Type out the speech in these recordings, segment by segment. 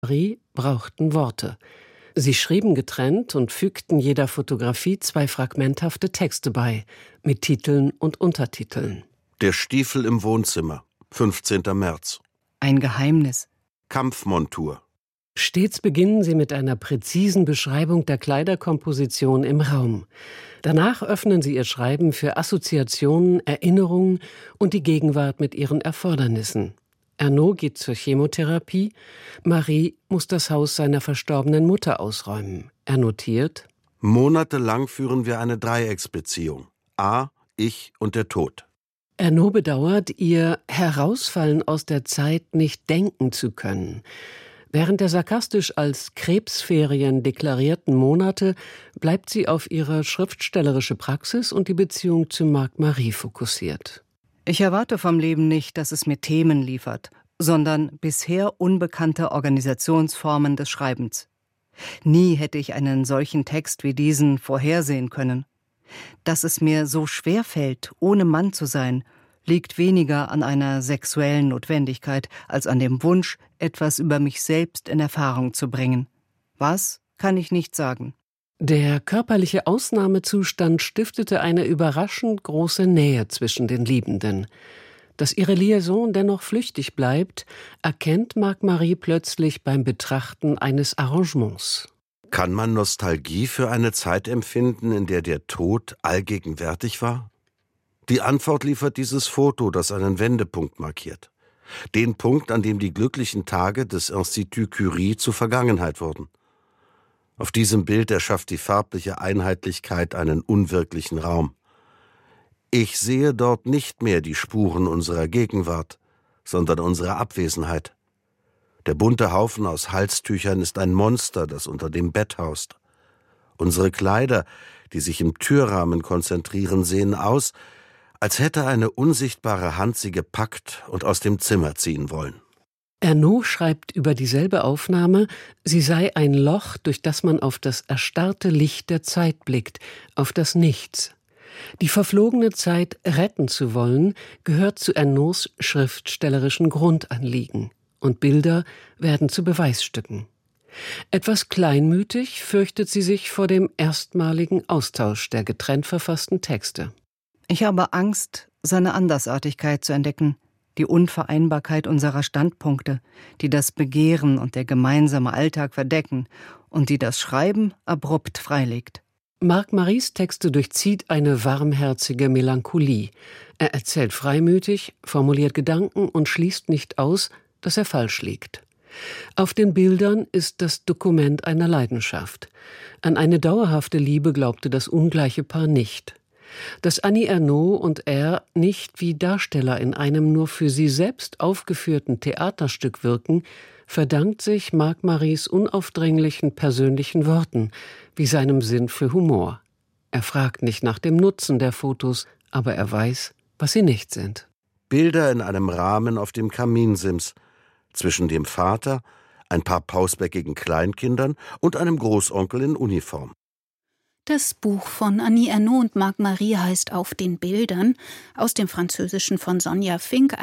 Marie brauchten Worte. Sie schrieben getrennt und fügten jeder Fotografie 2 fragmenthafte Texte bei, mit Titeln und Untertiteln. Der Stiefel im Wohnzimmer, 15. März. Ein Geheimnis. Kampfmontur. Stets beginnen sie mit einer präzisen Beschreibung der Kleiderkomposition im Raum. Danach öffnen sie ihr Schreiben für Assoziationen, Erinnerungen und die Gegenwart mit ihren Erfordernissen. Ernaud geht zur Chemotherapie, Marie muss das Haus seiner verstorbenen Mutter ausräumen. Er notiert: Monatelang führen wir eine Dreiecksbeziehung. A, ich und der Tod. Ernaud bedauert, ihr Herausfallen aus der Zeit nicht denken zu können. Während der sarkastisch als Krebsferien deklarierten Monate bleibt sie auf ihre schriftstellerische Praxis und die Beziehung zu Marc Marie fokussiert. Ich erwarte vom Leben nicht, dass es mir Themen liefert, sondern bisher unbekannte Organisationsformen des Schreibens. Nie hätte ich einen solchen Text wie diesen vorhersehen können. Dass es mir so schwer fällt, ohne Mann zu sein, liegt weniger an einer sexuellen Notwendigkeit als an dem Wunsch, etwas über mich selbst in Erfahrung zu bringen. Was, kann ich nicht sagen. Der körperliche Ausnahmezustand stiftete eine überraschend große Nähe zwischen den Liebenden. Dass ihre Liaison dennoch flüchtig bleibt, erkennt Marc Marie plötzlich beim Betrachten eines Arrangements. Kann man Nostalgie für eine Zeit empfinden, in der der Tod allgegenwärtig war? Die Antwort liefert dieses Foto, das einen Wendepunkt markiert. Den Punkt, an dem die glücklichen Tage des Institut Curie zur Vergangenheit wurden. Auf diesem Bild erschafft die farbliche Einheitlichkeit einen unwirklichen Raum. Ich sehe dort nicht mehr die Spuren unserer Gegenwart, sondern unserer Abwesenheit. Der bunte Haufen aus Halstüchern ist ein Monster, das unter dem Bett haust. Unsere Kleider, die sich im Türrahmen konzentrieren, sehen aus, als hätte eine unsichtbare Hand sie gepackt und aus dem Zimmer ziehen wollen. Ernaud schreibt über dieselbe Aufnahme, sie sei ein Loch, durch das man auf das erstarrte Licht der Zeit blickt, auf das Nichts. Die verflogene Zeit retten zu wollen, gehört zu Ernauds schriftstellerischen Grundanliegen. Und Bilder werden zu Beweisstücken. Etwas kleinmütig fürchtet sie sich vor dem erstmaligen Austausch der getrennt verfassten Texte. Ich habe Angst, seine Andersartigkeit zu entdecken, die Unvereinbarkeit unserer Standpunkte, die das Begehren und der gemeinsame Alltag verdecken und die das Schreiben abrupt freilegt. Marc Maries Texte durchzieht eine warmherzige Melancholie. Er erzählt freimütig, formuliert Gedanken und schließt nicht aus, dass er falsch liegt. Auf den Bildern ist das Dokument einer Leidenschaft. An eine dauerhafte Liebe glaubte das ungleiche Paar nicht. Dass Annie Ernaux und er nicht wie Darsteller in einem nur für sie selbst aufgeführten Theaterstück wirken, verdankt sich Marc Maries unaufdringlichen persönlichen Worten, wie seinem Sinn für Humor. Er fragt nicht nach dem Nutzen der Fotos, aber er weiß, was sie nicht sind. Bilder in einem Rahmen auf dem Kaminsims, zwischen dem Vater, ein paar pausbäckigen Kleinkindern und einem Großonkel in Uniform. Das Buch von Annie Ernaux und Marc Marie heißt Auf den Bildern, aus dem Französischen von Sonja Fink,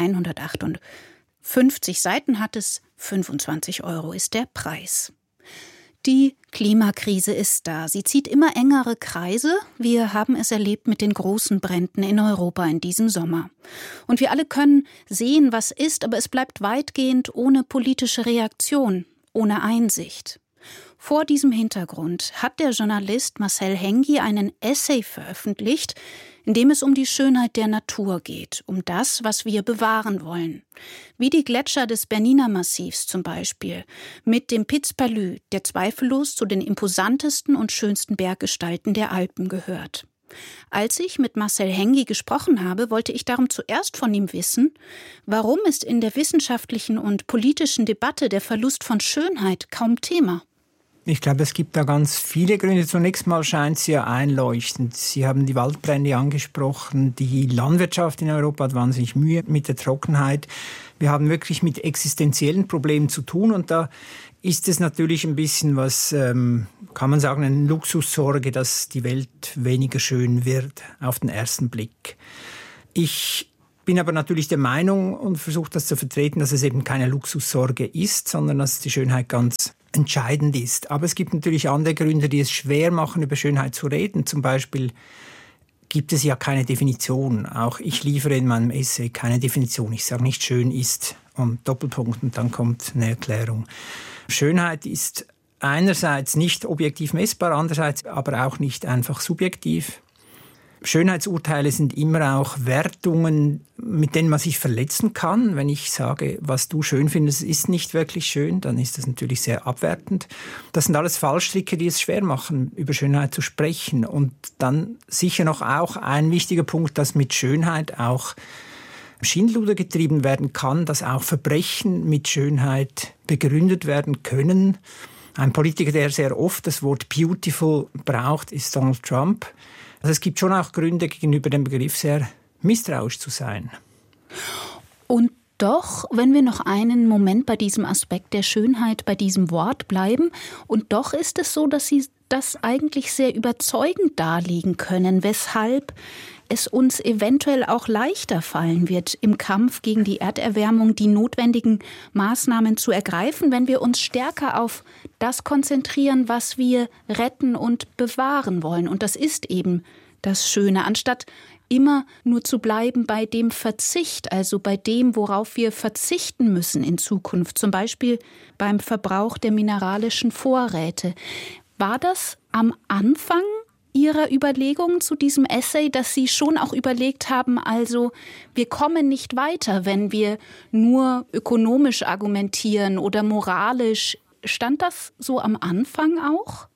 158 Seiten hat es, 25 € ist der Preis. Die Klimakrise ist da. Sie zieht immer engere Kreise. Wir haben es erlebt mit den großen Bränden in Europa in diesem Sommer. Und wir alle können sehen, was ist, aber es bleibt weitgehend ohne politische Reaktion, ohne Einsicht. Vor diesem Hintergrund hat der Journalist Marcel Hengi einen Essay veröffentlicht, in dem es um die Schönheit der Natur geht, um das, was wir bewahren wollen. Wie die Gletscher des Bernina Massivs zum Beispiel, mit dem Piz Palu, der zweifellos zu den imposantesten und schönsten Berggestalten der Alpen gehört. Als ich mit Marcel Hengi gesprochen habe, wollte ich darum zuerst von ihm wissen, warum ist in der wissenschaftlichen und politischen Debatte der Verlust von Schönheit kaum Thema? Ich glaube, es gibt da ganz viele Gründe. Zunächst mal scheint es ja einleuchtend. Sie haben die Waldbrände angesprochen. Die Landwirtschaft in Europa hat wahnsinnig Mühe mit der Trockenheit. Wir haben wirklich mit existenziellen Problemen zu tun. Und da ist es natürlich ein bisschen was, kann man sagen, eine Luxussorge, dass die Welt weniger schön wird auf den ersten Blick. Ich bin aber natürlich der Meinung und versuche das zu vertreten, dass es eben keine Luxussorge ist, sondern dass die Schönheit ganz entscheidend ist. Aber es gibt natürlich andere Gründe, die es schwer machen, über Schönheit zu reden. Zum Beispiel gibt es ja keine Definition. Auch ich liefere in meinem Essay keine Definition. Ich sage nicht, schön ist und Doppelpunkt und dann kommt eine Erklärung. Schönheit ist einerseits nicht objektiv messbar, andererseits aber auch nicht einfach subjektiv. Schönheitsurteile sind immer auch Wertungen, mit denen man sich verletzen kann. Wenn ich sage, was du schön findest, ist nicht wirklich schön, dann ist das natürlich sehr abwertend. Das sind alles Fallstricke, die es schwer machen, über Schönheit zu sprechen. Und dann sicher noch auch ein wichtiger Punkt, dass mit Schönheit auch Schindluder getrieben werden kann, dass auch Verbrechen mit Schönheit begründet werden können. Ein Politiker, der sehr oft das Wort beautiful braucht, ist Donald Trump. Also es gibt schon auch Gründe, gegenüber dem Begriff sehr misstrauisch zu sein. Und doch, wenn wir noch einen Moment bei diesem Aspekt der Schönheit, bei diesem Wort bleiben, und doch ist es so, dass Sie das eigentlich sehr überzeugend darlegen können, weshalb es uns eventuell auch leichter fallen wird, im Kampf gegen die Erderwärmung die notwendigen Maßnahmen zu ergreifen, wenn wir uns stärker auf das konzentrieren, was wir retten und bewahren wollen. Und das ist eben das Schöne, anstatt immer nur zu bleiben bei dem Verzicht, also bei dem, worauf wir verzichten müssen in Zukunft, zum Beispiel beim Verbrauch der mineralischen Vorräte. War das am Anfang Ihrer Überlegungen zu diesem Essay, dass Sie schon auch überlegt haben, also wir kommen nicht weiter, wenn wir nur ökonomisch argumentieren oder moralisch? Stand das so am Anfang auch?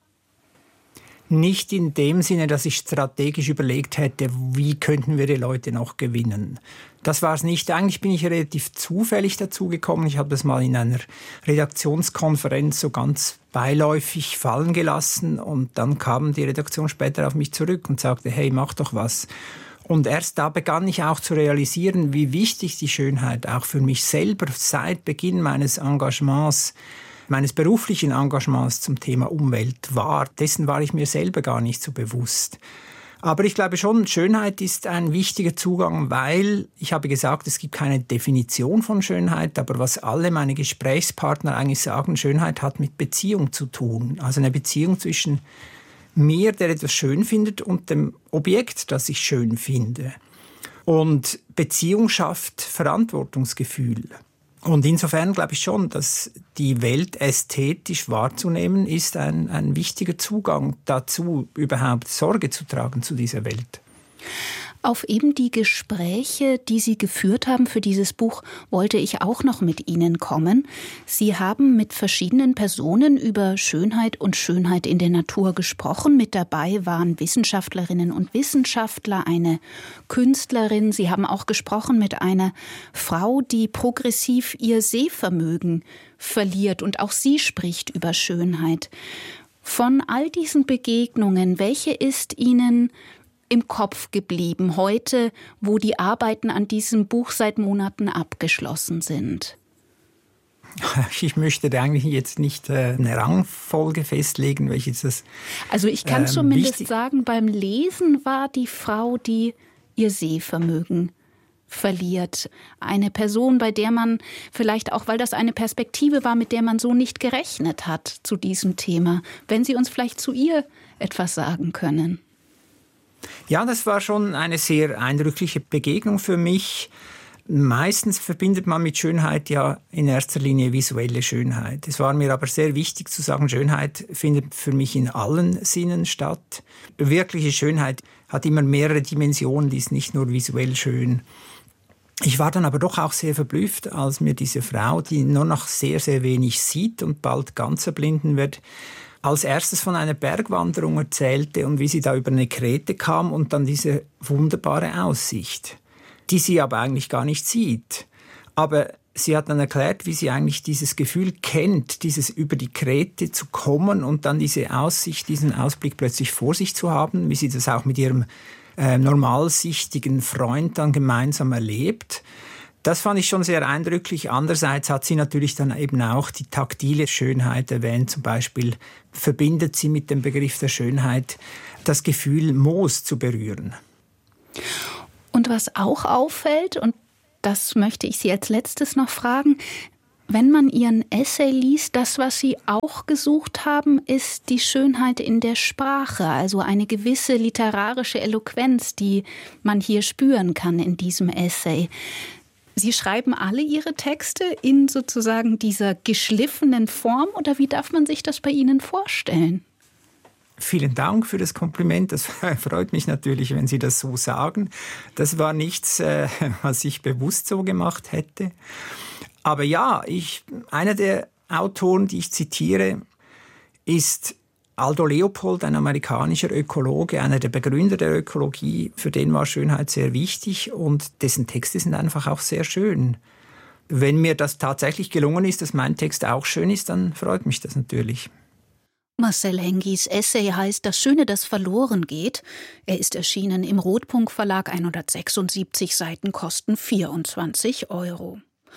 Nicht in dem Sinne, dass ich strategisch überlegt hätte, wie könnten wir die Leute noch gewinnen. Das war es nicht. Eigentlich bin ich relativ zufällig dazu gekommen. Ich habe das mal in einer Redaktionskonferenz so ganz beiläufig fallen gelassen und dann kam die Redaktion später auf mich zurück und sagte, hey, mach doch was. Und erst da begann ich auch zu realisieren, wie wichtig die Schönheit auch für mich selber seit Beginn meines Engagements, meines beruflichen Engagements zum Thema Umwelt war. Dessen war ich mir selber gar nicht so bewusst. Aber ich glaube schon, Schönheit ist ein wichtiger Zugang, weil, ich habe gesagt, es gibt keine Definition von Schönheit, aber was alle meine Gesprächspartner eigentlich sagen, Schönheit hat mit Beziehung zu tun. Also eine Beziehung zwischen mir, der etwas schön findet, und dem Objekt, das ich schön finde. Und Beziehung schafft Verantwortungsgefühl. Und insofern glaube ich schon, dass die Welt ästhetisch wahrzunehmen, ist ein wichtiger Zugang dazu, überhaupt Sorge zu tragen zu dieser Welt. Auf eben die Gespräche, die Sie geführt haben für dieses Buch, wollte ich auch noch mit Ihnen kommen. Sie haben mit verschiedenen Personen über Schönheit und Schönheit in der Natur gesprochen. Mit dabei waren Wissenschaftlerinnen und Wissenschaftler, eine Künstlerin. Sie haben auch gesprochen mit einer Frau, die progressiv ihr Sehvermögen verliert. Und auch sie spricht über Schönheit. Von all diesen Begegnungen, welche ist Ihnen im Kopf geblieben, heute, wo die Arbeiten an diesem Buch seit Monaten abgeschlossen sind? Ich möchte da eigentlich jetzt nicht eine Rangfolge festlegen, welches das Also ich kann zumindest sagen, beim Lesen war die Frau, die ihr Sehvermögen verliert. Eine Person, bei der man vielleicht auch, weil das eine Perspektive war, mit der man so nicht gerechnet hat zu diesem Thema. Wenn Sie uns vielleicht zu ihr etwas sagen können. Ja, das war schon eine sehr eindrückliche Begegnung für mich. Meistens verbindet man mit Schönheit ja in erster Linie visuelle Schönheit. Es war mir aber sehr wichtig zu sagen, Schönheit findet für mich in allen Sinnen statt. Wirkliche Schönheit hat immer mehrere Dimensionen, die ist nicht nur visuell schön. Ich war dann aber doch auch sehr verblüfft, als mir diese Frau, die nur noch sehr, sehr wenig sieht und bald ganz erblinden wird, als erstes von einer Bergwanderung erzählte und wie sie da über eine Krete kam und dann diese wunderbare Aussicht, die sie aber eigentlich gar nicht sieht. Aber sie hat dann erklärt, wie sie eigentlich dieses Gefühl kennt, dieses über die Krete zu kommen und dann diese Aussicht, diesen Ausblick plötzlich vor sich zu haben, wie sie das auch mit ihrem normalsichtigen Freund dann gemeinsam erlebt. Das fand ich schon sehr eindrücklich. Andererseits hat sie natürlich dann eben auch die taktile Schönheit erwähnt. Zum Beispiel verbindet sie mit dem Begriff der Schönheit das Gefühl, Moos zu berühren. Und was auch auffällt, und das möchte ich Sie als letztes noch fragen. Wenn man Ihren Essay liest, das, was Sie auch gesucht haben, ist die Schönheit in der Sprache, also eine gewisse literarische Eloquenz, die man hier spüren kann in diesem Essay. Sie schreiben alle Ihre Texte in sozusagen dieser geschliffenen Form, oder wie darf man sich das bei Ihnen vorstellen? Vielen Dank für das Kompliment. Das freut mich natürlich, wenn Sie das so sagen. Das war nichts, was ich bewusst so gemacht hätte. Aber ja, einer der Autoren, die ich zitiere, ist Aldo Leopold, ein amerikanischer Ökologe, einer der Begründer der Ökologie. Für den war Schönheit sehr wichtig und dessen Texte sind einfach auch sehr schön. Wenn mir das tatsächlich gelungen ist, dass mein Text auch schön ist, dann freut mich das natürlich. Marcel Hengies Essay heißt »Das Schöne, das verloren geht«. Er ist erschienen im Rotpunkt Verlag, 176 Seiten, kosten 24 €.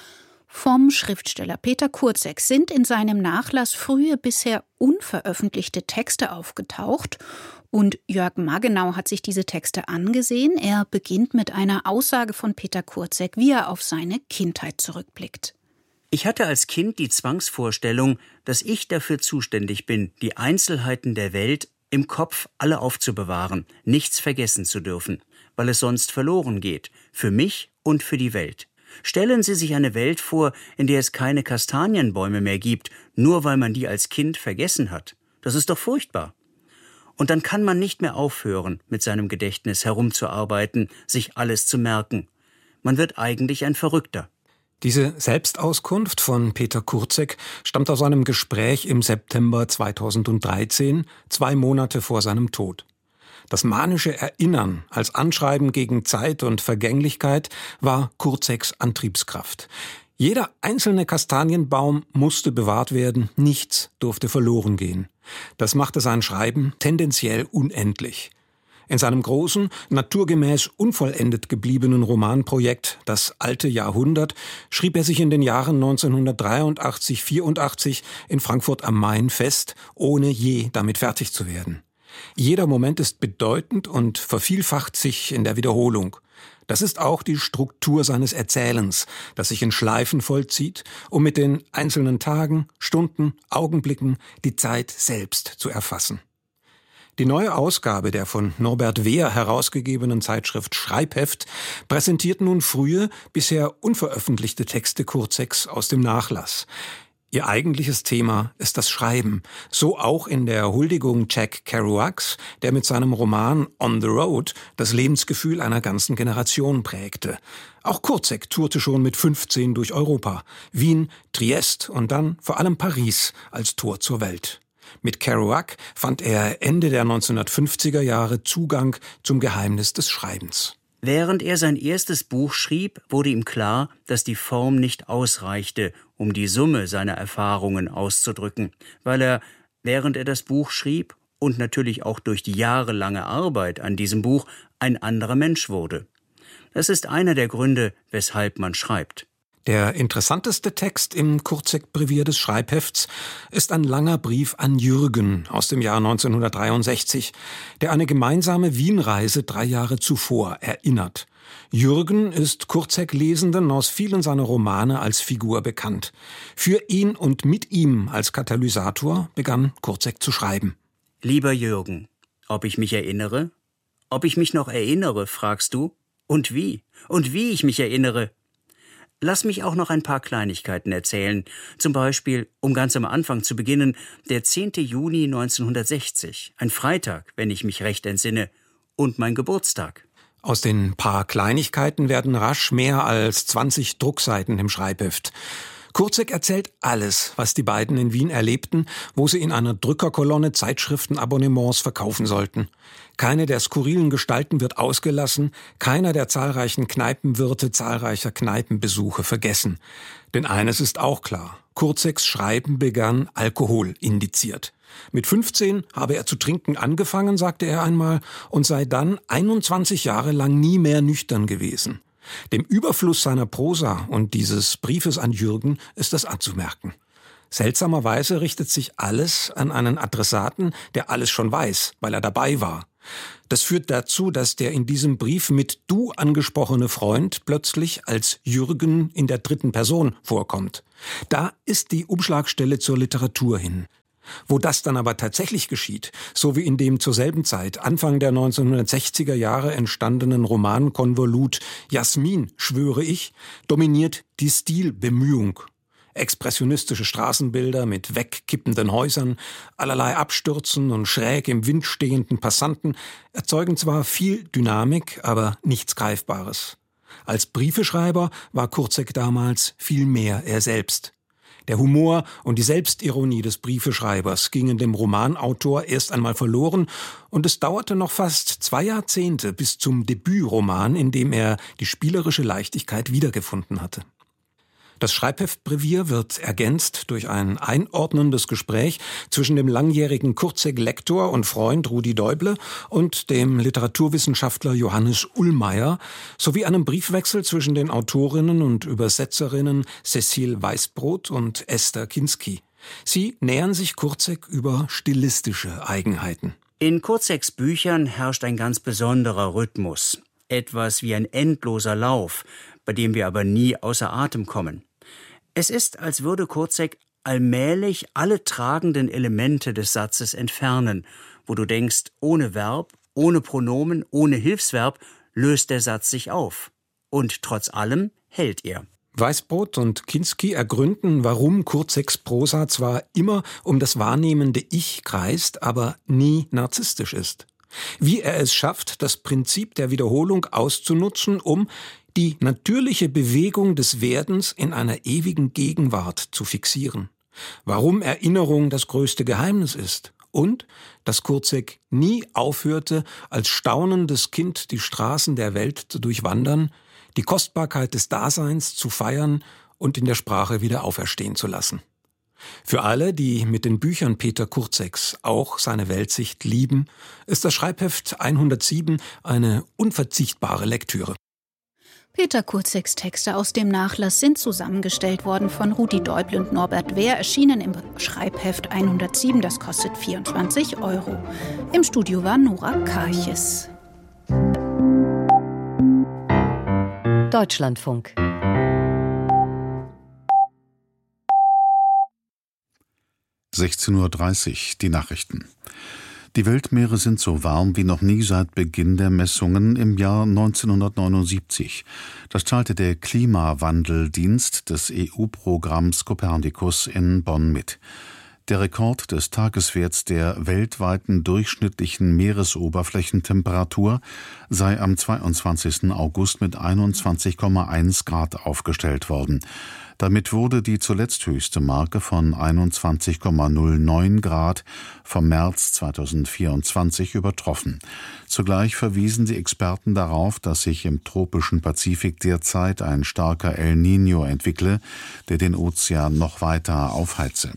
Vom Schriftsteller Peter Kurzek sind in seinem Nachlass frühe, bisher unveröffentlichte Texte aufgetaucht. Und Jörg Maggenau hat sich diese Texte angesehen. Er beginnt mit einer Aussage von Peter Kurzek, wie er auf seine Kindheit zurückblickt. Ich hatte als Kind die Zwangsvorstellung, dass ich dafür zuständig bin, die Einzelheiten der Welt im Kopf alle aufzubewahren, nichts vergessen zu dürfen, weil es sonst verloren geht, für mich und für die Welt. Stellen Sie sich eine Welt vor, in der es keine Kastanienbäume mehr gibt, nur weil man die als Kind vergessen hat. Das ist doch furchtbar. Und dann kann man nicht mehr aufhören, mit seinem Gedächtnis herumzuarbeiten, sich alles zu merken. Man wird eigentlich ein Verrückter. Diese Selbstauskunft von Peter Kurzek stammt aus einem Gespräch im September 2013, 2 Monate vor seinem Tod. Das manische Erinnern als Anschreiben gegen Zeit und Vergänglichkeit war Kurzeks Antriebskraft. Jeder einzelne Kastanienbaum musste bewahrt werden, nichts durfte verloren gehen. Das machte sein Schreiben tendenziell unendlich. In seinem großen, naturgemäß unvollendet gebliebenen Romanprojekt »Das alte Jahrhundert« schrieb er sich in den Jahren 1983-84 in Frankfurt am Main fest, ohne je damit fertig zu werden. Jeder Moment ist bedeutend und vervielfacht sich in der Wiederholung. Das ist auch die Struktur seines Erzählens, das sich in Schleifen vollzieht, um mit den einzelnen Tagen, Stunden, Augenblicken die Zeit selbst zu erfassen. Die neue Ausgabe der von Norbert Wehr herausgegebenen Zeitschrift Schreibheft präsentiert nun frühe, bisher unveröffentlichte Texte Kurzeks aus dem Nachlass. Ihr eigentliches Thema ist das Schreiben, so auch in der Huldigung Jack Kerouacs, der mit seinem Roman On the Road das Lebensgefühl einer ganzen Generation prägte. Auch Kurzek tourte schon mit 15 durch Europa, Wien, Triest und dann vor allem Paris als Tor zur Welt. Mit Kerouac fand er Ende der 1950er Jahre Zugang zum Geheimnis des Schreibens. Während er sein erstes Buch schrieb, wurde ihm klar, dass die Form nicht ausreichte, um die Summe seiner Erfahrungen auszudrücken, weil er, während er das Buch schrieb und natürlich auch durch die jahrelange Arbeit an diesem Buch, ein anderer Mensch wurde. Das ist einer der Gründe, weshalb man schreibt. Der interessanteste Text im Kurzek-Brevier des Schreibhefts ist ein langer Brief an Jürgen aus dem Jahr 1963, der eine gemeinsame Wienreise 3 Jahre zuvor erinnert. Jürgen ist Kurzek-Lesenden aus vielen seiner Romane als Figur bekannt. Für ihn und mit ihm als Katalysator begann Kurzek zu schreiben. Lieber Jürgen, ob ich mich erinnere? Ob ich mich noch erinnere, fragst du? Und wie? Und wie ich mich erinnere? Lass mich auch noch ein paar Kleinigkeiten erzählen. Zum Beispiel, um ganz am Anfang zu beginnen, der 10. Juni 1960, ein Freitag, wenn ich mich recht entsinne, und mein Geburtstag. Aus den paar Kleinigkeiten werden rasch mehr als 20 Druckseiten im Schreibheft. Kurzek erzählt alles, was die beiden in Wien erlebten, wo sie in einer Drückerkolonne Zeitschriftenabonnements verkaufen sollten. Keine der skurrilen Gestalten wird ausgelassen, keiner der zahlreichen Kneipenwirte zahlreicher Kneipenbesuche vergessen. Denn eines ist auch klar, Kurzeks Schreiben begann alkoholindiziert. Mit 15 habe er zu trinken angefangen, sagte er einmal, und sei dann 21 Jahre lang nie mehr nüchtern gewesen. Dem Überfluss seiner Prosa und dieses Briefes an Jürgen ist das anzumerken. Seltsamerweise richtet sich alles an einen Adressaten, der alles schon weiß, weil er dabei war. Das führt dazu, dass der in diesem Brief mit Du angesprochene Freund plötzlich als Jürgen in der dritten Person vorkommt. Da ist die Umschlagstelle zur Literatur hin. Wo das dann aber tatsächlich geschieht, so wie in dem zur selben Zeit, Anfang der 1960er Jahre entstandenen Romankonvolut Jasmin, schwöre ich, dominiert die Stilbemühung. Expressionistische Straßenbilder mit wegkippenden Häusern, allerlei Abstürzen und schräg im Wind stehenden Passanten erzeugen zwar viel Dynamik, aber nichts Greifbares. Als Briefeschreiber war Kurzek damals viel mehr er selbst. Der Humor und die Selbstironie des Briefeschreibers gingen dem Romanautor erst einmal verloren und es dauerte noch fast 2 Jahrzehnte bis zum Debütroman, in dem er die spielerische Leichtigkeit wiedergefunden hatte. Das Schreibheftbrevier wird ergänzt durch ein einordnendes Gespräch zwischen dem langjährigen Kurzek-Lektor und Freund Rudi Däuble und dem Literaturwissenschaftler Johannes Ullmeyer sowie einem Briefwechsel zwischen den Autorinnen und Übersetzerinnen Cecile Weißbrot und Esther Kinski. Sie nähern sich Kurzek über stilistische Eigenheiten. In Kurzeks Büchern herrscht ein ganz besonderer Rhythmus. Etwas wie ein endloser Lauf, bei dem wir aber nie außer Atem kommen. Es ist, als würde Kurzek allmählich alle tragenden Elemente des Satzes entfernen, wo du denkst, ohne Verb, ohne Pronomen, ohne Hilfsverb löst der Satz sich auf. Und trotz allem hält er. Weißbrot und Kinski ergründen, warum Kurzeks Prosa zwar immer um das wahrnehmende Ich kreist, aber nie narzisstisch ist. Wie er es schafft, das Prinzip der Wiederholung auszunutzen, um die natürliche Bewegung des Werdens in einer ewigen Gegenwart zu fixieren. Warum Erinnerung das größte Geheimnis ist. Und dass Kurzek nie aufhörte, als staunendes Kind die Straßen der Welt zu durchwandern, die Kostbarkeit des Daseins zu feiern und in der Sprache wieder auferstehen zu lassen. Für alle, die mit den Büchern Peter Kurzeks auch seine Weltsicht lieben, ist das Schreibheft 107 eine unverzichtbare Lektüre. Peter Kurzeks Texte aus dem Nachlass sind zusammengestellt worden von Rudi Däuble und Norbert Wehr, erschienen im Schreibheft 107, das kostet 24 €. Im Studio war Nora Karches. Deutschlandfunk. (16:30 Uhr) die Nachrichten. Die Weltmeere sind so warm wie noch nie seit Beginn der Messungen im Jahr 1979. Das teilte der Klimawandeldienst des EU-Programms Copernicus in Bonn mit. Der Rekord des Tageswerts der weltweiten durchschnittlichen Meeresoberflächentemperatur sei am 22. August mit 21,1 Grad aufgestellt worden. Damit wurde die zuletzt höchste Marke von 21,09 Grad vom März 2024 übertroffen. Zugleich verwiesen die Experten darauf, dass sich im tropischen Pazifik derzeit ein starker El Niño entwickle, der den Ozean noch weiter aufheize.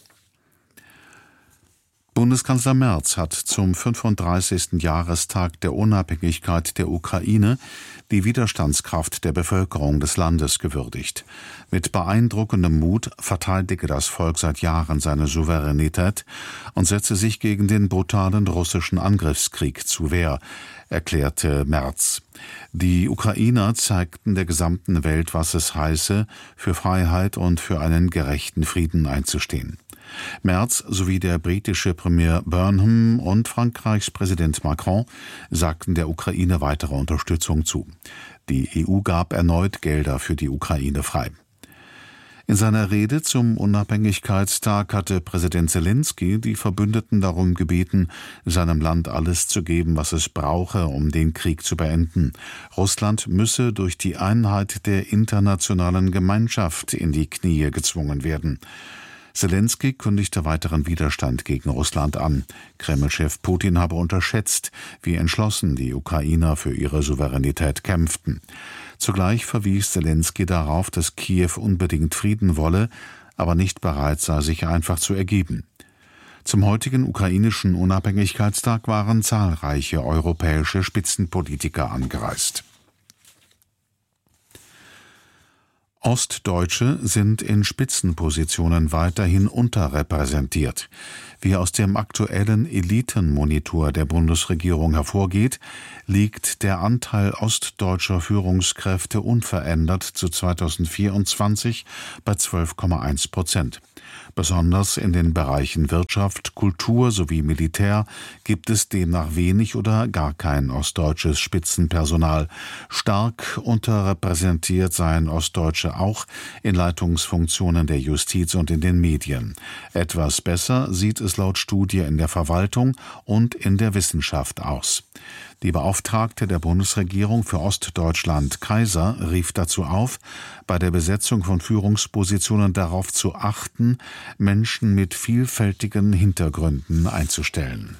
Bundeskanzler Merz hat zum 35. Jahrestag der Unabhängigkeit der Ukraine die Widerstandskraft der Bevölkerung des Landes gewürdigt. Mit beeindruckendem Mut verteidige das Volk seit Jahren seine Souveränität und setze sich gegen den brutalen russischen Angriffskrieg zur Wehr, erklärte Merz. Die Ukrainer zeigten der gesamten Welt, was es heiße, für Freiheit und für einen gerechten Frieden einzustehen. Merz sowie der britische Premier Burnham und Frankreichs Präsident Macron sagten der Ukraine weitere Unterstützung zu. Die EU gab erneut Gelder für die Ukraine frei. In seiner Rede zum Unabhängigkeitstag hatte Präsident Zelensky die Verbündeten darum gebeten, seinem Land alles zu geben, was es brauche, um den Krieg zu beenden. Russland müsse durch die Einheit der internationalen Gemeinschaft in die Knie gezwungen werden. Zelensky kündigte weiteren Widerstand gegen Russland an. Kreml-Chef Putin habe unterschätzt, wie entschlossen die Ukrainer für ihre Souveränität kämpften. Zugleich verwies Zelensky darauf, dass Kiew unbedingt Frieden wolle, aber nicht bereit sei, sich einfach zu ergeben. Zum heutigen ukrainischen Unabhängigkeitstag waren zahlreiche europäische Spitzenpolitiker angereist. Ostdeutsche sind in Spitzenpositionen weiterhin unterrepräsentiert. Wie aus dem aktuellen Elitenmonitor der Bundesregierung hervorgeht, liegt der Anteil ostdeutscher Führungskräfte unverändert zu 2024 bei 12,1%. Besonders in den Bereichen Wirtschaft, Kultur sowie Militär gibt es demnach wenig oder gar kein ostdeutsches Spitzenpersonal. Stark unterrepräsentiert seien Ostdeutsche auch in Leitungsfunktionen der Justiz und in den Medien. Etwas besser sieht es laut Studie in der Verwaltung und in der Wissenschaft aus. Die Beauftragte der Bundesregierung für Ostdeutschland, Kaiser, rief dazu auf, bei der Besetzung von Führungspositionen darauf zu achten, Menschen mit vielfältigen Hintergründen einzustellen.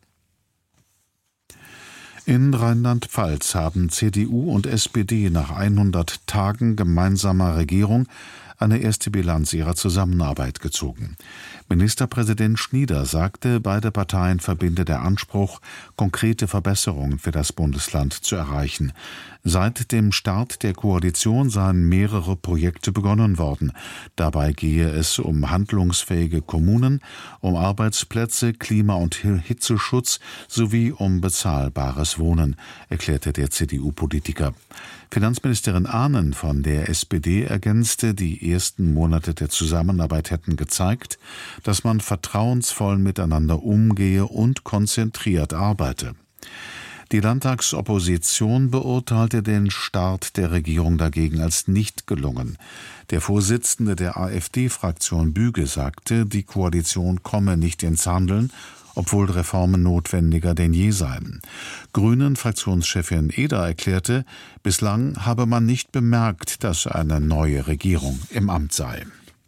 In Rheinland-Pfalz haben CDU und SPD nach 100 Tagen gemeinsamer Regierung eine erste Bilanz ihrer Zusammenarbeit gezogen. Ministerpräsident Schnieder sagte, beide Parteien verbinde der Anspruch, konkrete Verbesserungen für das Bundesland zu erreichen. Seit dem Start der Koalition seien mehrere Projekte begonnen worden. Dabei gehe es um handlungsfähige Kommunen, um Arbeitsplätze, Klima- und Hitzeschutz sowie um bezahlbares Wohnen, erklärte der CDU-Politiker. Finanzministerin Ahnen von der SPD ergänzte, die ersten Monate der Zusammenarbeit hätten gezeigt, dass man vertrauensvoll miteinander umgehe und konzentriert arbeite. Die Landtagsopposition beurteilte den Start der Regierung dagegen als nicht gelungen. Der Vorsitzende der AfD-Fraktion Büge sagte, die Koalition komme nicht ins Handeln, obwohl Reformen notwendiger denn je seien. Grünen-Fraktionschefin Eder erklärte, bislang habe man nicht bemerkt, dass eine neue Regierung im Amt sei.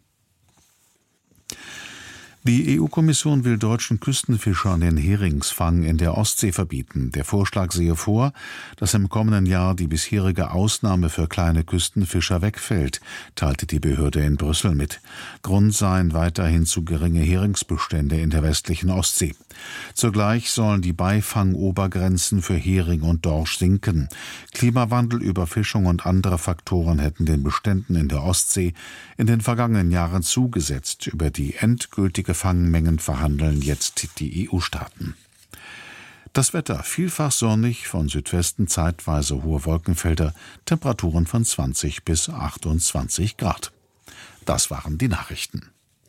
Die EU-Kommission will deutschen Küstenfischern den Heringsfang in der Ostsee verbieten. Der Vorschlag sehe vor, dass im kommenden Jahr die bisherige Ausnahme für kleine Küstenfischer wegfällt, teilte die Behörde in Brüssel mit. Grund seien weiterhin zu geringe Heringsbestände in der westlichen Ostsee. Zugleich sollen die Beifangobergrenzen für Hering und Dorsch sinken. Klimawandel, Überfischung und andere Faktoren hätten den Beständen in der Ostsee in den vergangenen Jahren zugesetzt. Über die endgültige Fangmengen verhandeln jetzt die EU-Staaten. Das Wetter vielfach sonnig, von Südwesten zeitweise hohe Wolkenfelder, Temperaturen von 20 bis 28 Grad. Das waren die Nachrichten.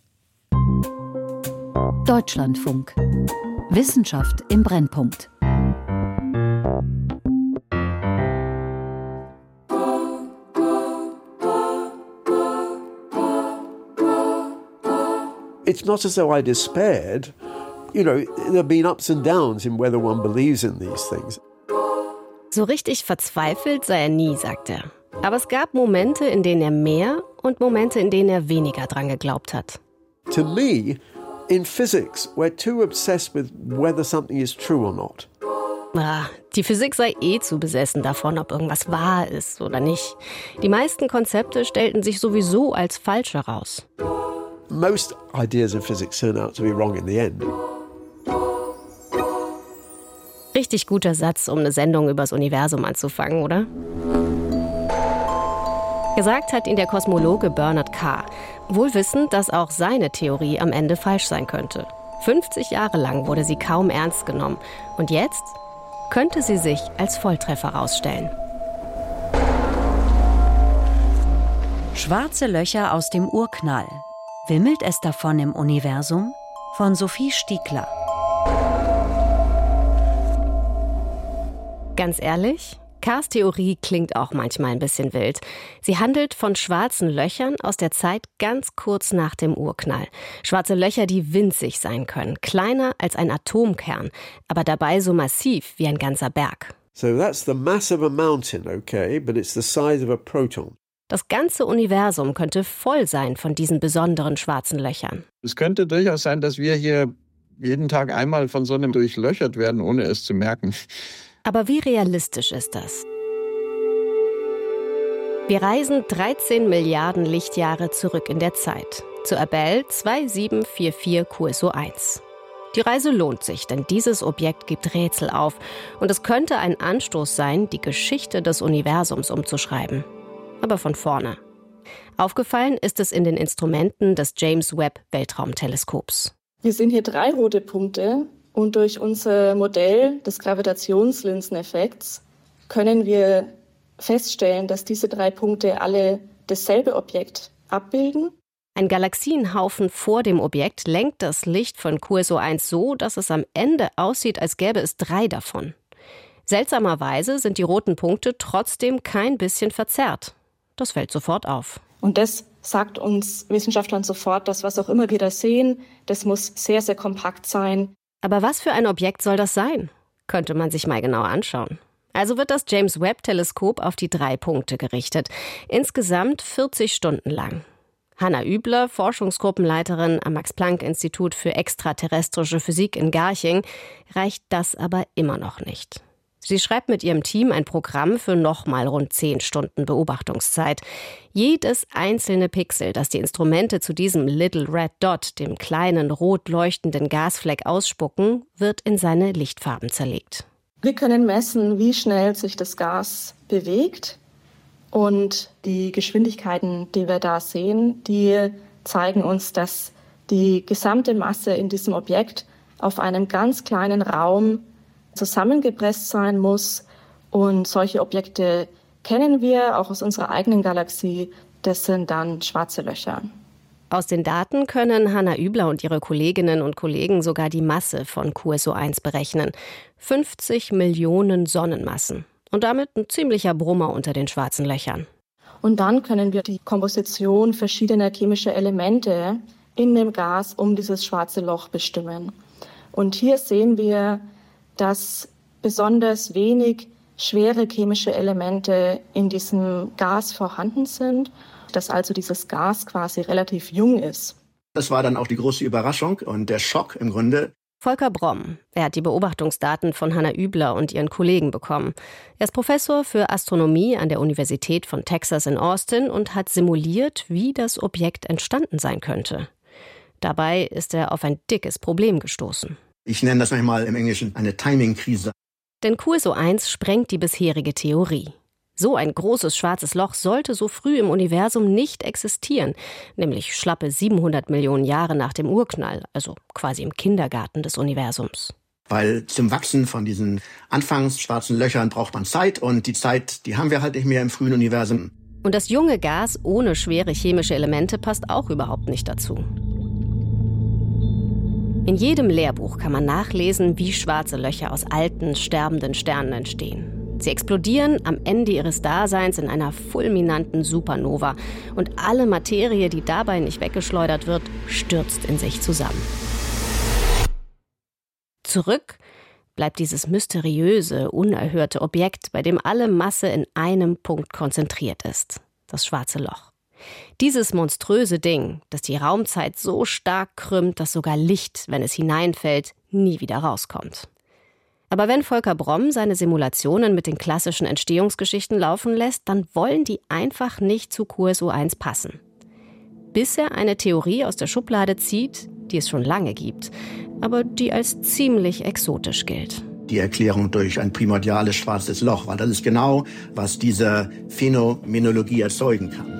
Deutschlandfunk. Wissenschaft im Brennpunkt. It's not as though I despaired. You know, there have been ups and downs in whether one believes in these things. So richtig verzweifelt sei er nie, sagt er. Aber es gab Momente, in denen er mehr und Momente, in denen er weniger dran geglaubt hat. To me, in physics, we're too obsessed with whether something is true or not. Die Physik sei zu besessen davon, ob irgendwas wahr ist oder nicht. Die meisten Konzepte stellten sich sowieso als falsch heraus. Most ideas in physics turn out to be wrong in the end. Richtig guter Satz, um eine Sendung übers Universum anzufangen, oder? Gesagt hat ihn der Kosmologe Bernard Carr, wohl wissend, dass auch seine Theorie am Ende falsch sein könnte. 50 Jahre lang wurde sie kaum ernst genommen. Und jetzt könnte sie sich als Volltreffer herausstellen. Schwarze Löcher aus dem Urknall. Wimmelt es davon im Universum? Von Sophie Stiegler. Ganz ehrlich, Carrs Theorie klingt auch manchmal ein bisschen wild. Sie handelt von schwarzen Löchern aus der Zeit ganz kurz nach dem Urknall. Schwarze Löcher, die winzig sein können, kleiner als ein Atomkern, aber dabei so massiv wie ein ganzer Berg. So that's the mass of a mountain, okay, but it's the size of a proton. Das ganze Universum könnte voll sein von diesen besonderen schwarzen Löchern. Es könnte durchaus sein, dass wir hier jeden Tag einmal von so einem durchlöchert werden, ohne es zu merken. Aber wie realistisch ist das? Wir reisen 13 Milliarden Lichtjahre zurück in der Zeit, zu Abell 2744 QSO 1. Die Reise lohnt sich, denn dieses Objekt gibt Rätsel auf und es könnte ein Anstoß sein, die Geschichte des Universums umzuschreiben. Aber von vorne. Aufgefallen ist es in den Instrumenten des James Webb Weltraumteleskops. Wir sehen hier 3 rote Punkte und durch unser Modell des Gravitationslinseneffekts können wir feststellen, dass diese 3 Punkte alle dasselbe Objekt abbilden. Ein Galaxienhaufen vor dem Objekt lenkt das Licht von QSO 1 so, dass es am Ende aussieht, als gäbe es 3 davon. Seltsamerweise sind die roten Punkte trotzdem kein bisschen verzerrt. Das fällt sofort auf. Und das sagt uns Wissenschaftlern sofort, dass was auch immer wir da sehen, das muss sehr, sehr kompakt sein. Aber was für ein Objekt soll das sein? Könnte man sich mal genauer anschauen. Also wird das James Webb-Teleskop auf die 3 Punkte gerichtet. Insgesamt 40 Stunden lang. Hanna Übler, Forschungsgruppenleiterin am Max-Planck-Institut für extraterrestrische Physik in Garching, reicht das aber immer noch nicht. Sie schreibt mit ihrem Team ein Programm für nochmal rund 10 Stunden Beobachtungszeit. Jedes einzelne Pixel, das die Instrumente zu diesem Little Red Dot, dem kleinen rot leuchtenden Gasfleck, ausspucken, wird in seine Lichtfarben zerlegt. Wir können messen, wie schnell sich das Gas bewegt. Und die Geschwindigkeiten, die wir da sehen, die zeigen uns, dass die gesamte Masse in diesem Objekt auf einem ganz kleinen Raum zusammengepresst sein muss. Und solche Objekte kennen wir auch aus unserer eigenen Galaxie. Das sind dann schwarze Löcher. Aus den Daten können Hanna Übler und ihre Kolleginnen und Kollegen sogar die Masse von QSO 1 berechnen. 50 Millionen Sonnenmassen. Und damit ein ziemlicher Brummer unter den schwarzen Löchern. Und dann können wir die Komposition verschiedener chemischer Elemente in dem Gas um dieses schwarze Loch bestimmen. Und hier sehen wir, dass besonders wenig schwere chemische Elemente in diesem Gas vorhanden sind, dass also dieses Gas quasi relativ jung ist. Das war dann auch die große Überraschung und der Schock im Grunde. Volker Bromm, er hat die Beobachtungsdaten von Hanna Übler und ihren Kollegen bekommen. Er ist Professor für Astronomie an der Universität von Texas in Austin und hat simuliert, wie das Objekt entstanden sein könnte. Dabei ist er auf ein dickes Problem gestoßen. Ich nenne das manchmal im Englischen eine Timing-Krise. Denn QSO 1 sprengt die bisherige Theorie. So ein großes schwarzes Loch sollte so früh im Universum nicht existieren, nämlich schlappe 700 Millionen Jahre nach dem Urknall, also quasi im Kindergarten des Universums. Weil zum Wachsen von diesen anfangs schwarzen Löchern braucht man Zeit und die Zeit, die haben wir halt nicht mehr im frühen Universum. Und das junge Gas ohne schwere chemische Elemente passt auch überhaupt nicht dazu. In jedem Lehrbuch kann man nachlesen, wie schwarze Löcher aus alten, sterbenden Sternen entstehen. Sie explodieren am Ende ihres Daseins in einer fulminanten Supernova. Und alle Materie, die dabei nicht weggeschleudert wird, stürzt in sich zusammen. Zurück bleibt dieses mysteriöse, unerhörte Objekt, bei dem alle Masse in einem Punkt konzentriert ist. Das schwarze Loch. Dieses monströse Ding, das die Raumzeit so stark krümmt, dass sogar Licht, wenn es hineinfällt, nie wieder rauskommt. Aber wenn Volker Bromm seine Simulationen mit den klassischen Entstehungsgeschichten laufen lässt, dann wollen die einfach nicht zu QSO 1 passen. Bis er eine Theorie aus der Schublade zieht, die es schon lange gibt, aber die als ziemlich exotisch gilt. Die Erklärung durch ein primordiales schwarzes Loch, weil das ist genau, was diese Phänomenologie erzeugen kann.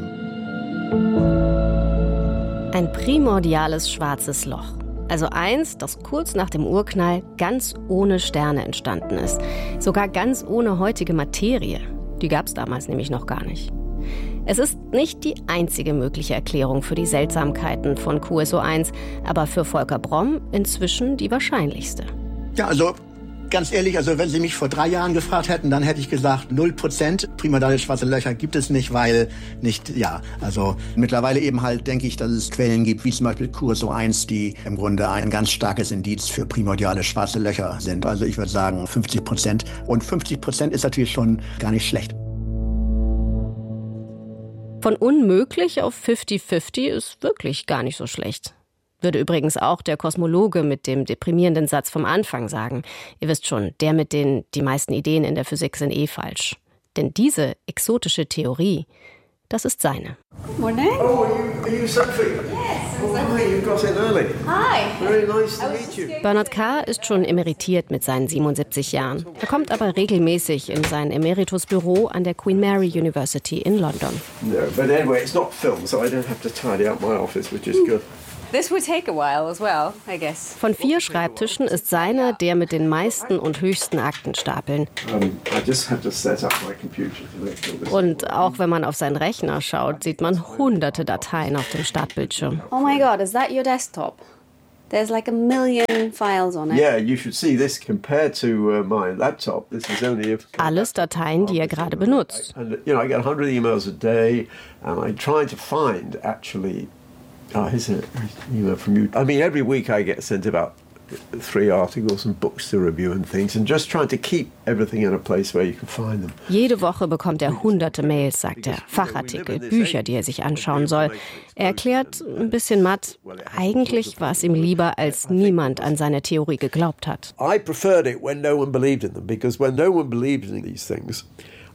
Ein primordiales schwarzes Loch. Also eins, das kurz nach dem Urknall ganz ohne Sterne entstanden ist. Sogar ganz ohne heutige Materie. Die gab es damals nämlich noch gar nicht. Es ist nicht die einzige mögliche Erklärung für die Seltsamkeiten von QSO 1, aber für Volker Bromm inzwischen die wahrscheinlichste. Ja, also ganz ehrlich, also wenn Sie mich vor 3 Jahren gefragt hätten, dann hätte ich gesagt, 0% primordiale schwarze Löcher gibt es nicht, weil nicht, ja, also mittlerweile eben halt denke ich, dass es Quellen gibt, wie zum Beispiel QSO 1, die im Grunde ein ganz starkes Indiz für primordiale schwarze Löcher sind. Also ich würde sagen 50%. Und 50% ist natürlich schon gar nicht schlecht. Von unmöglich auf 50-50 ist wirklich gar nicht so schlecht. Würde übrigens auch der Kosmologe mit dem deprimierenden Satz vom Anfang sagen. Ihr wisst schon, der mit den meisten Ideen in der Physik sind falsch. Denn diese exotische Theorie, Das ist seine. Morning. Oh, are you Sophie? Yes. Oh, hi, you got in early. Hi. Very nice to meet you. Bernard Carr ist schon emeritiert mit seinen 77 Jahren. Er kommt aber regelmäßig in sein Emeritusbüro an der Queen Mary University in London. No, but anyway, it's not film, so I don't have to tidy up my office, which is good. This will take a while as well, I guess. Von 4 Schreibtischen ist seiner der mit den meisten und höchsten Aktenstapeln. I just have to set up my computer to make sure this. Und auch wenn man auf seinen Rechner schaut, sieht man hunderte Dateien auf dem Startbildschirm. Oh my God, is that your desktop? There's like 1 million files on it. Yeah, you should see this compared to my laptop. This is only Alles Dateien, die er gerade benutzt. And you know, I get 100 emails a day, and I try to find actually. Here's an email from you. I mean, every week I get sent about 3 articles and books to review and things, and just trying to keep everything in a place where you can find them. Jede Woche bekommt er hunderte Mails, sagt er, Fachartikel, Bücher, die er sich anschauen soll. Er erklärt ein bisschen matt, eigentlich war es ihm lieber, als niemand an seine Theorie geglaubt hat. I preferred it when no one believed in them, because when no one believed in these things,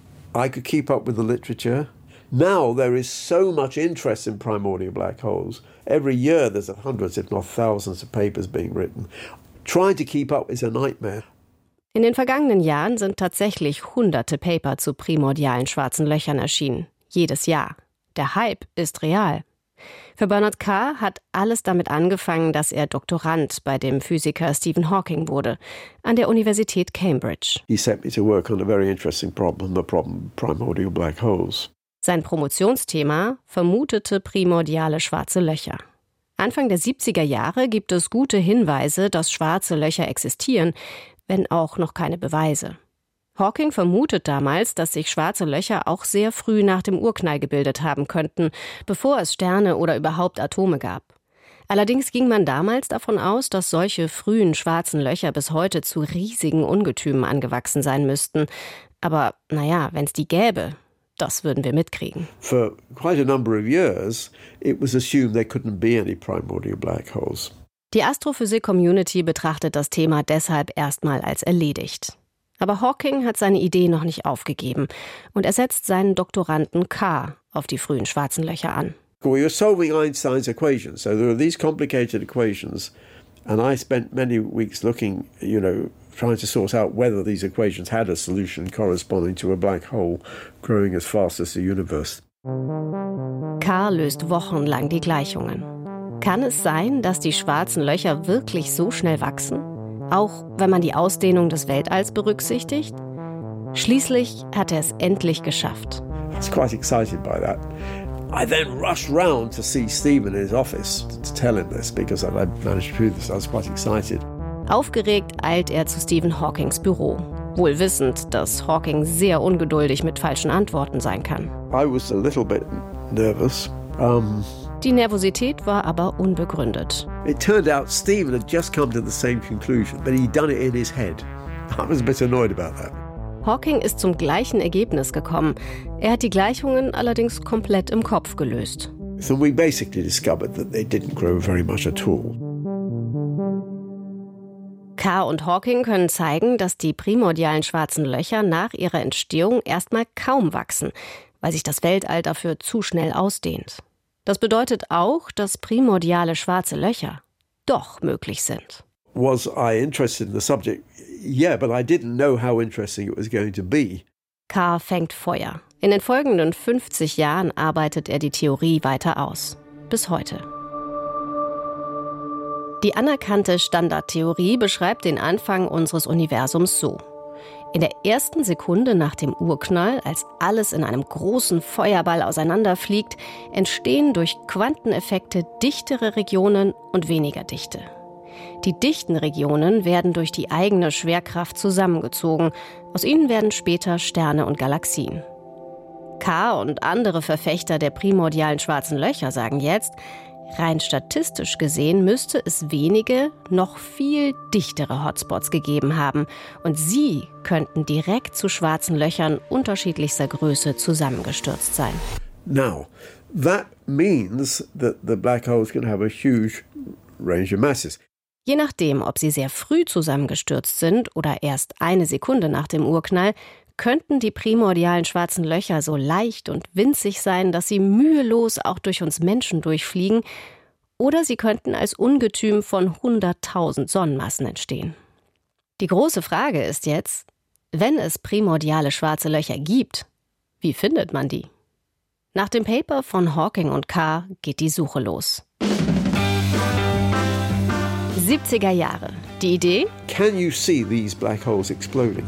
I could keep up with the literature. Now there is so much interest in primordial black holes. Every year there's hundreds, if not thousands, of papers being written. Trying to keep up is a nightmare. In den vergangenen Jahren sind tatsächlich hunderte Paper zu primordialen schwarzen Löchern erschienen. Jedes Jahr. Der Hype ist real. Für Bernard Carr hat alles damit angefangen, dass er Doktorand bei dem Physiker Stephen Hawking wurde, an der Universität Cambridge. He sent me to work on a very interesting problem, the problem of primordial black holes. Sein Promotionsthema: vermutete primordiale schwarze Löcher. Anfang der 70er Jahre gibt es gute Hinweise, dass schwarze Löcher existieren, wenn auch noch keine Beweise. Hawking vermutet damals, dass sich schwarze Löcher auch sehr früh nach dem Urknall gebildet haben könnten, bevor es Sterne oder überhaupt Atome gab. Allerdings ging man damals davon aus, dass solche frühen schwarzen Löcher bis heute zu riesigen Ungetümen angewachsen sein müssten. Aber naja, wenn es die gäbe, das würden wir mitkriegen. For quite a number of years, it was assumed there couldn't be any primordial black holes. Die Astrophysik-Community betrachtet das Thema deshalb erstmal als erledigt. Aber Hawking hat seine Idee noch nicht aufgegeben und er setzt seinen Doktoranden Carr auf die frühen schwarzen Löcher an. We were solving Einstein's equations, so there are these complicated equations, and I spent many weeks looking, trying to sort out whether these equations had a solution corresponding to a black hole growing as fast as the universe. Carr löst wochenlang die Gleichungen. Kann es sein, dass die schwarzen Löcher wirklich so schnell wachsen? Auch wenn man die Ausdehnung des Weltalls berücksichtigt? Schließlich hat er es endlich geschafft. I was quite excited by that. I then rushed round to see Stephen in his office to tell him this, because I managed to do this. I was quite excited. Aufgeregt eilt er zu Stephen Hawkings Büro, wohl wissend, dass Hawking sehr ungeduldig mit falschen Antworten sein kann. I was a little bit nervous. Die Nervosität war aber unbegründet. It turned out Stephen had just come to the same conclusion, but he'd done it in his head. I was a bit annoyed about that. Hawking ist zum gleichen Ergebnis gekommen. Er hat die Gleichungen allerdings komplett im Kopf gelöst. So we basically discovered that they didn't grow very much at all. Carr und Hawking können zeigen, dass die primordialen schwarzen Löcher nach ihrer Entstehung erstmal kaum wachsen, weil sich das Weltall dafür zu schnell ausdehnt. Das bedeutet auch, dass primordiale schwarze Löcher doch möglich sind. Was I interested in the subject? Yeah, but I didn't know how interesting it was going to be. Carr fängt Feuer. In den folgenden 50 Jahren arbeitet er die Theorie weiter aus. Bis heute. Die anerkannte Standardtheorie beschreibt den Anfang unseres Universums so. In der ersten Sekunde nach dem Urknall, als alles in einem großen Feuerball auseinanderfliegt, entstehen durch Quanteneffekte dichtere Regionen und weniger dichte. Die dichten Regionen werden durch die eigene Schwerkraft zusammengezogen. Aus ihnen werden später Sterne und Galaxien. Carr und andere Verfechter der primordialen schwarzen Löcher sagen jetzt, rein statistisch gesehen müsste es wenige, noch viel dichtere Hotspots gegeben haben. Und sie könnten direkt zu schwarzen Löchern unterschiedlichster Größe zusammengestürzt sein. Now, that means that the black holes can have a huge range of masses. Je nachdem, ob sie sehr früh zusammengestürzt sind oder erst eine Sekunde nach dem Urknall, könnten die primordialen schwarzen Löcher so leicht und winzig sein, dass sie mühelos auch durch uns Menschen durchfliegen, oder sie könnten als Ungetüm von 100.000 Sonnenmassen entstehen. Die große Frage ist jetzt, wenn es primordiale schwarze Löcher gibt, wie findet man die? Nach dem Paper von Hawking und Carr geht die Suche los. 70er Jahre. Die Idee? Can you see these black holes exploding?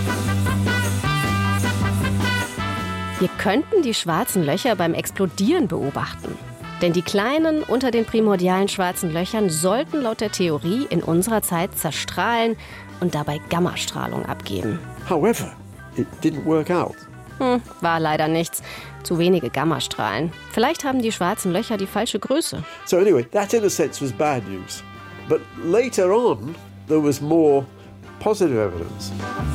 Wir könnten die schwarzen Löcher beim Explodieren beobachten. Denn die kleinen unter den primordialen schwarzen Löchern sollten laut der Theorie in unserer Zeit zerstrahlen und dabei Gammastrahlung abgeben. However, it didn't work out. War leider nichts. Zu wenige Gammastrahlen. Vielleicht haben die schwarzen Löcher die falsche Größe. So anyway, that in a sense was bad news. But later on, there was more positive evidence.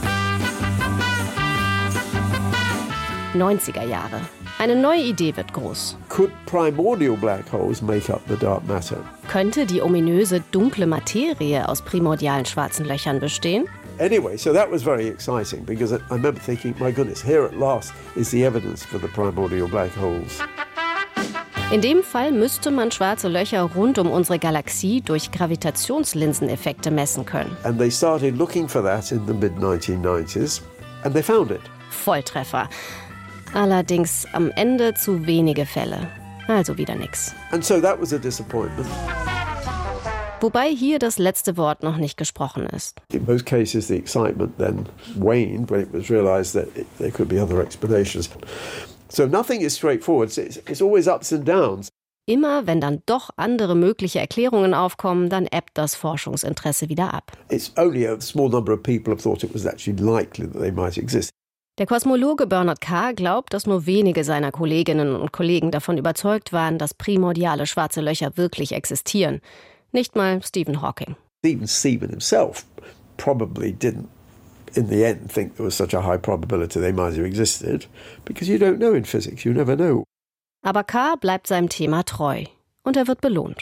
90er Jahre. Eine neue Idee wird groß. Could primordial black holes make up the dark matter? Könnte die ominöse dunkle Materie aus primordialen schwarzen Löchern bestehen? Anyway, so that was very exciting because I remember thinking, my goodness, here at last is the evidence for the primordial black holes. In dem Fall müsste man schwarze Löcher rund um unsere Galaxie durch Gravitationslinseneffekte messen können. And they started looking for that in the mid-1990s and they found it. Volltreffer. Allerdings am Ende zu wenige Fälle. Also wieder nix. And so that was a disappointment. Wobei hier das letzte Wort noch nicht gesprochen ist. In most cases the excitement then waned when it was realized that there could be other explanations. So nothing is straightforward. It's always ups and downs. Immer wenn dann doch andere mögliche Erklärungen aufkommen, dann ebbt das Forschungsinteresse wieder ab. It's only a small number of people have thought it was actually likely that they might exist. Der Kosmologe Bernard Carr glaubt, dass nur wenige seiner Kolleginnen und Kollegen davon überzeugt waren, dass primordiale schwarze Löcher wirklich existieren. Nicht mal Stephen Hawking. Even Stephen himself probably didn't, in the end, think there was such a high probability they might have existed, because you don't know in physics, you never know. Aber Carr bleibt seinem Thema treu und er wird belohnt.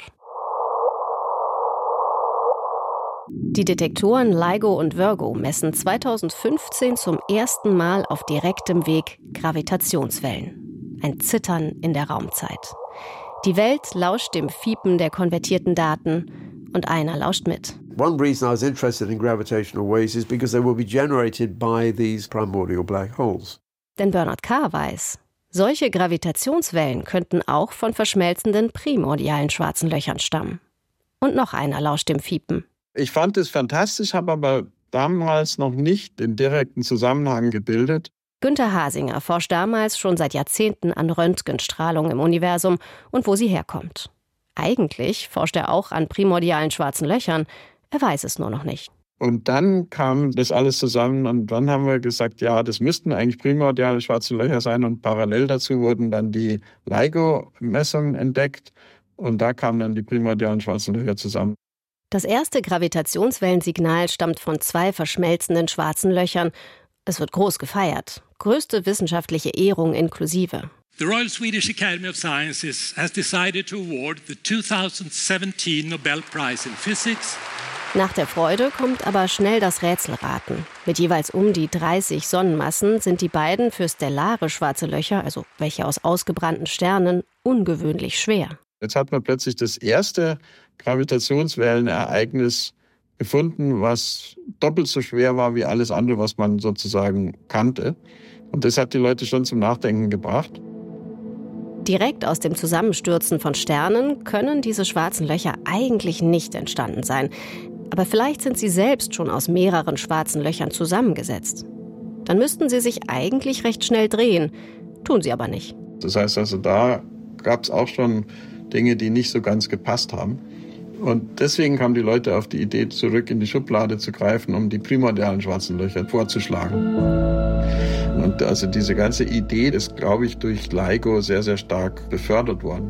Die Detektoren LIGO und Virgo messen 2015 zum ersten Mal auf direktem Weg Gravitationswellen. Ein Zittern in der Raumzeit. Die Welt lauscht dem Fiepen der konvertierten Daten und einer lauscht mit. One reason I was interested in gravitational waves is because they will be generated by these primordial black holes. Denn Bernard Carr weiß, solche Gravitationswellen könnten auch von verschmelzenden primordialen schwarzen Löchern stammen. Und noch einer lauscht dem Fiepen. Ich fand es fantastisch, habe aber damals noch nicht den direkten Zusammenhang gebildet. Günther Hasinger forscht damals schon seit Jahrzehnten an Röntgenstrahlung im Universum und wo sie herkommt. Eigentlich forscht er auch an primordialen schwarzen Löchern, er weiß es nur noch nicht. Und dann kam das alles zusammen und dann haben wir gesagt, ja, das müssten eigentlich primordiale schwarze Löcher sein und parallel dazu wurden dann die LIGO-Messungen entdeckt und da kamen dann die primordialen schwarzen Löcher zusammen. Das erste Gravitationswellensignal stammt von 2 verschmelzenden schwarzen Löchern. Es wird groß gefeiert. Größte wissenschaftliche Ehrung inklusive. The Royal Swedish Academy of Sciences has decided to award the 2017 Nobel Prize in Physics. Nach der Freude kommt aber schnell das Rätselraten. Mit jeweils um die 30 Sonnenmassen sind die beiden für stellare schwarze Löcher, also welche aus ausgebrannten Sternen, ungewöhnlich schwer. Jetzt hat man plötzlich das erste Gravitationswellenereignis gefunden, was doppelt so schwer war wie alles andere, was man sozusagen kannte. Und das hat die Leute schon zum Nachdenken gebracht. Direkt aus dem Zusammenstürzen von Sternen können diese schwarzen Löcher eigentlich nicht entstanden sein. Aber vielleicht sind sie selbst schon aus mehreren schwarzen Löchern zusammengesetzt. Dann müssten sie sich eigentlich recht schnell drehen, tun sie aber nicht. Das heißt also, da gab es auch schon Dinge, die nicht so ganz gepasst haben. Und deswegen kamen die Leute auf die Idee, zurück in die Schublade zu greifen, um die primordialen schwarzen Löcher vorzuschlagen. Und also diese ganze Idee ist, glaube ich, durch LIGO sehr, sehr stark befördert worden.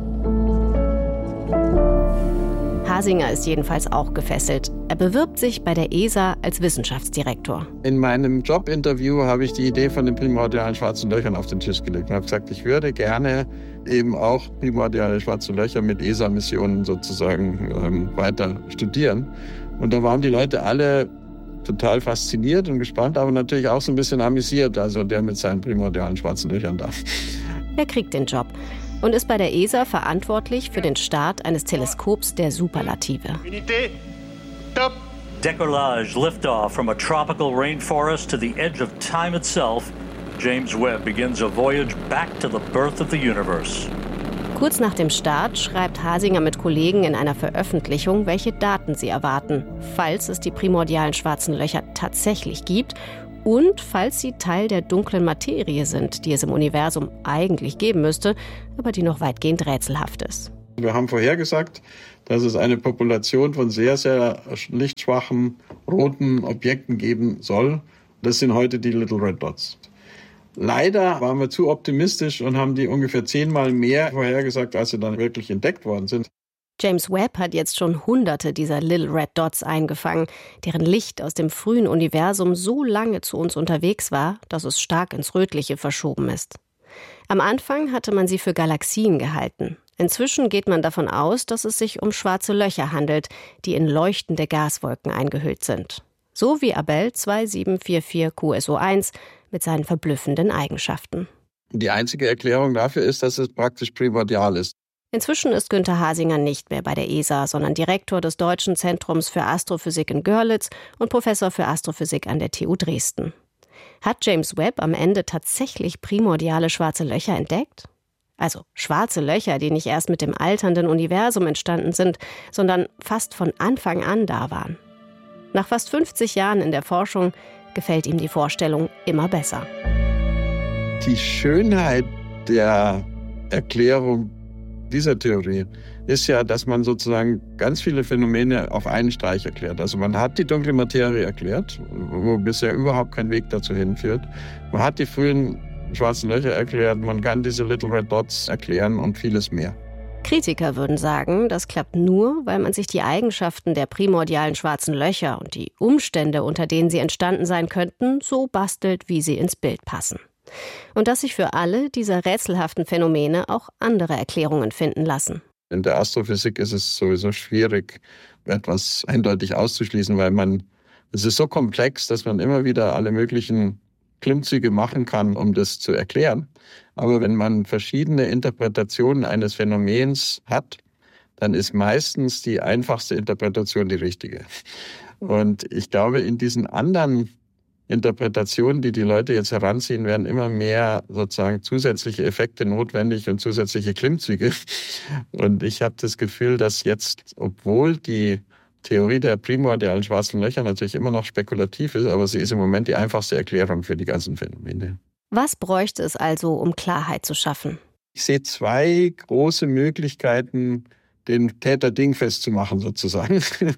Hasinger ist jedenfalls auch gefesselt. Er bewirbt sich bei der ESA als Wissenschaftsdirektor. In meinem Jobinterview habe ich die Idee von den primordialen schwarzen Löchern auf den Tisch gelegt und habe gesagt, ich würde gerne eben auch primordiale schwarze Löcher mit ESA-Missionen sozusagen weiter studieren. Und da waren die Leute alle total fasziniert und gespannt, aber natürlich auch so ein bisschen amüsiert, also der mit seinen primordialen schwarzen Löchern da. Er kriegt den Job und ist bei der ESA verantwortlich für den Start eines Teleskops der Superlative. Decollage liftoff from a tropical rainforest to the edge of time itself. James Webb begins a voyage back to the birth of the universe. Kurz nach dem Start schreibt Hasinger mit Kollegen in einer Veröffentlichung, welche Daten sie erwarten, falls es die primordialen schwarzen Löcher tatsächlich gibt und falls sie Teil der dunklen Materie sind, die es im Universum eigentlich geben müsste, aber die noch weitgehend rätselhaft ist. Wir haben vorhergesagt, dass es eine Population von sehr, sehr lichtschwachen roten Objekten geben soll. Das sind heute die Little Red Dots. Leider waren wir zu optimistisch und haben die ungefähr 10-mal mehr vorhergesagt, als sie dann wirklich entdeckt worden sind. James Webb hat jetzt schon Hunderte dieser Little Red Dots eingefangen, deren Licht aus dem frühen Universum so lange zu uns unterwegs war, dass es stark ins Rötliche verschoben ist. Am Anfang hatte man sie für Galaxien gehalten. Inzwischen geht man davon aus, dass es sich um schwarze Löcher handelt, die in leuchtende Gaswolken eingehüllt sind. So wie Abell 2744 QSO1 mit seinen verblüffenden Eigenschaften. Die einzige Erklärung dafür ist, dass es praktisch primordial ist. Inzwischen ist Günther Hasinger nicht mehr bei der ESA, sondern Direktor des Deutschen Zentrums für Astrophysik in Görlitz und Professor für Astrophysik an der TU Dresden. Hat James Webb am Ende tatsächlich primordiale schwarze Löcher entdeckt? Also schwarze Löcher, die nicht erst mit dem alternden Universum entstanden sind, sondern fast von Anfang an da waren. Nach fast 50 Jahren in der Forschung gefällt ihm die Vorstellung immer besser. Die Schönheit der Erklärung dieser Theorie ist ja, dass man sozusagen ganz viele Phänomene auf einen Streich erklärt. Also man hat die dunkle Materie erklärt, wo bisher überhaupt kein Weg dazu hinführt. Man hat die frühen schwarzen Löcher erklärt, man kann diese Little Red Dots erklären und vieles mehr. Kritiker würden sagen, das klappt nur, weil man sich die Eigenschaften der primordialen schwarzen Löcher und die Umstände, unter denen sie entstanden sein könnten, so bastelt, wie sie ins Bild passen. Und dass sich für alle dieser rätselhaften Phänomene auch andere Erklärungen finden lassen. In der Astrophysik ist es sowieso schwierig, etwas eindeutig auszuschließen, weil es ist so komplex, dass man immer wieder alle möglichen Klimmzüge machen kann, um das zu erklären. Aber wenn man verschiedene Interpretationen eines Phänomens hat, dann ist meistens die einfachste Interpretation die richtige. Und ich glaube, in diesen anderen Interpretationen, die Leute jetzt heranziehen, werden immer mehr sozusagen zusätzliche Effekte notwendig und zusätzliche Klimmzüge. Und ich habe das Gefühl, dass jetzt, obwohl die Theorie der primordialen schwarzen Löcher natürlich immer noch spekulativ ist, aber sie ist im Moment die einfachste Erklärung für die ganzen Phänomene. Was bräuchte es also, um Klarheit zu schaffen? Ich sehe 2 große Möglichkeiten, den Täter dingfest zu machen sozusagen.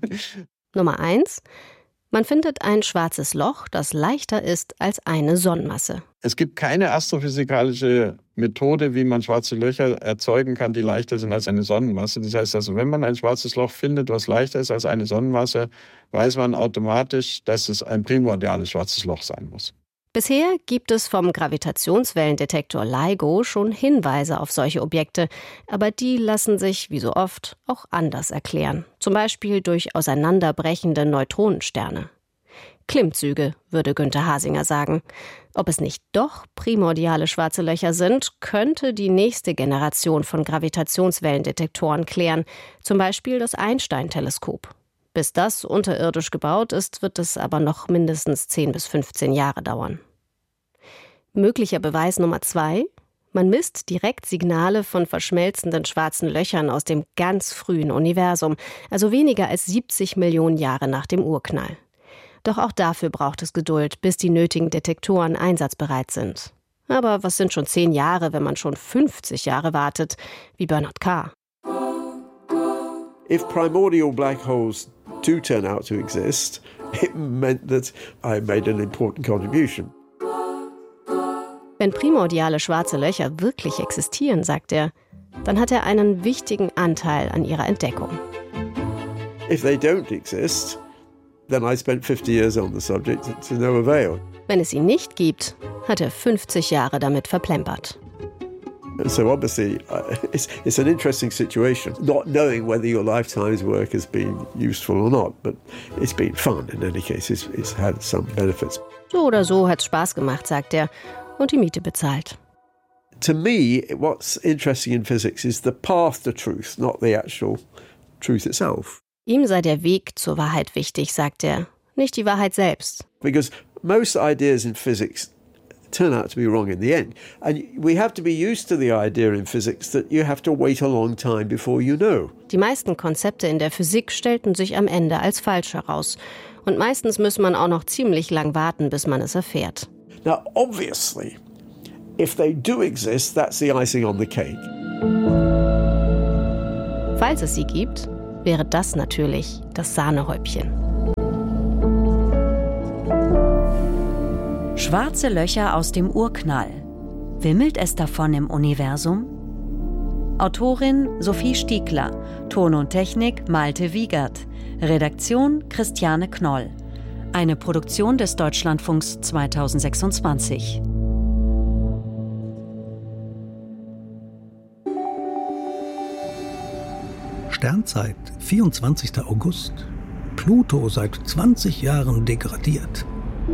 Nummer 1. Man findet ein schwarzes Loch, das leichter ist als eine Sonnenmasse. Es gibt keine astrophysikalische Methode, wie man schwarze Löcher erzeugen kann, die leichter sind als eine Sonnenmasse. Das heißt also, wenn man ein schwarzes Loch findet, was leichter ist als eine Sonnenmasse, weiß man automatisch, dass es ein primordiales schwarzes Loch sein muss. Bisher gibt es vom Gravitationswellendetektor LIGO schon Hinweise auf solche Objekte, aber die lassen sich, wie so oft, auch anders erklären. Zum Beispiel durch auseinanderbrechende Neutronensterne. Klimmzüge, würde Günther Hasinger sagen. Ob es nicht doch primordiale schwarze Löcher sind, könnte die nächste Generation von Gravitationswellendetektoren klären, zum Beispiel das Einstein-Teleskop. Bis das unterirdisch gebaut ist, wird es aber noch mindestens 10 bis 15 Jahre dauern. Möglicher Beweis Nummer 2: Man misst direkt Signale von verschmelzenden schwarzen Löchern aus dem ganz frühen Universum, also weniger als 70 Millionen Jahre nach dem Urknall. Doch auch dafür braucht es Geduld, bis die nötigen Detektoren einsatzbereit sind. Aber was sind schon 10 Jahre, wenn man schon 50 Jahre wartet, wie Bernard Carr? If primordial black holes do turn out to exist, it meant that I made an important contribution. Wenn primordiale schwarze Löcher wirklich existieren, sagt er, dann hat er einen wichtigen Anteil an ihrer Entdeckung. If they don't exist, then I spent 50 years on the subject to no avail. Wenn es sie nicht gibt, hat er 50 Jahre damit verplempert. So obviously, it's an interesting situation, not knowing whether your lifetime's work has been useful or not, but it's been fun in any case. It's had some benefits. So oder so hat's Spaß gemacht, sagt er, und die Miete bezahlt. To me, what's interesting in physics is the path to truth, not the actual truth itself. Ihm sei der Weg zur Wahrheit wichtig, sagt er, nicht die Wahrheit selbst. Because most ideas in physics turn out to be wrong in the end. And we have to be used to the idea in physics that you have to wait a long time before you know. Die meisten Konzepte in der Physik stellten sich am Ende als falsch heraus. Und meistens muss man auch noch ziemlich lang warten, bis man es erfährt. Now, obviously, if they do exist, that's the icing on the cake. Falls es sie gibt, wäre das natürlich das Sahnehäubchen. Schwarze Löcher aus dem Urknall. Wimmelt es davon im Universum? Autorin Sophie Stiegler, Ton und Technik Malte Wiegert, Redaktion Christiane Knoll. Eine Produktion des Deutschlandfunks 2026. Sternzeit, 24. August. Pluto seit 20 Jahren degradiert.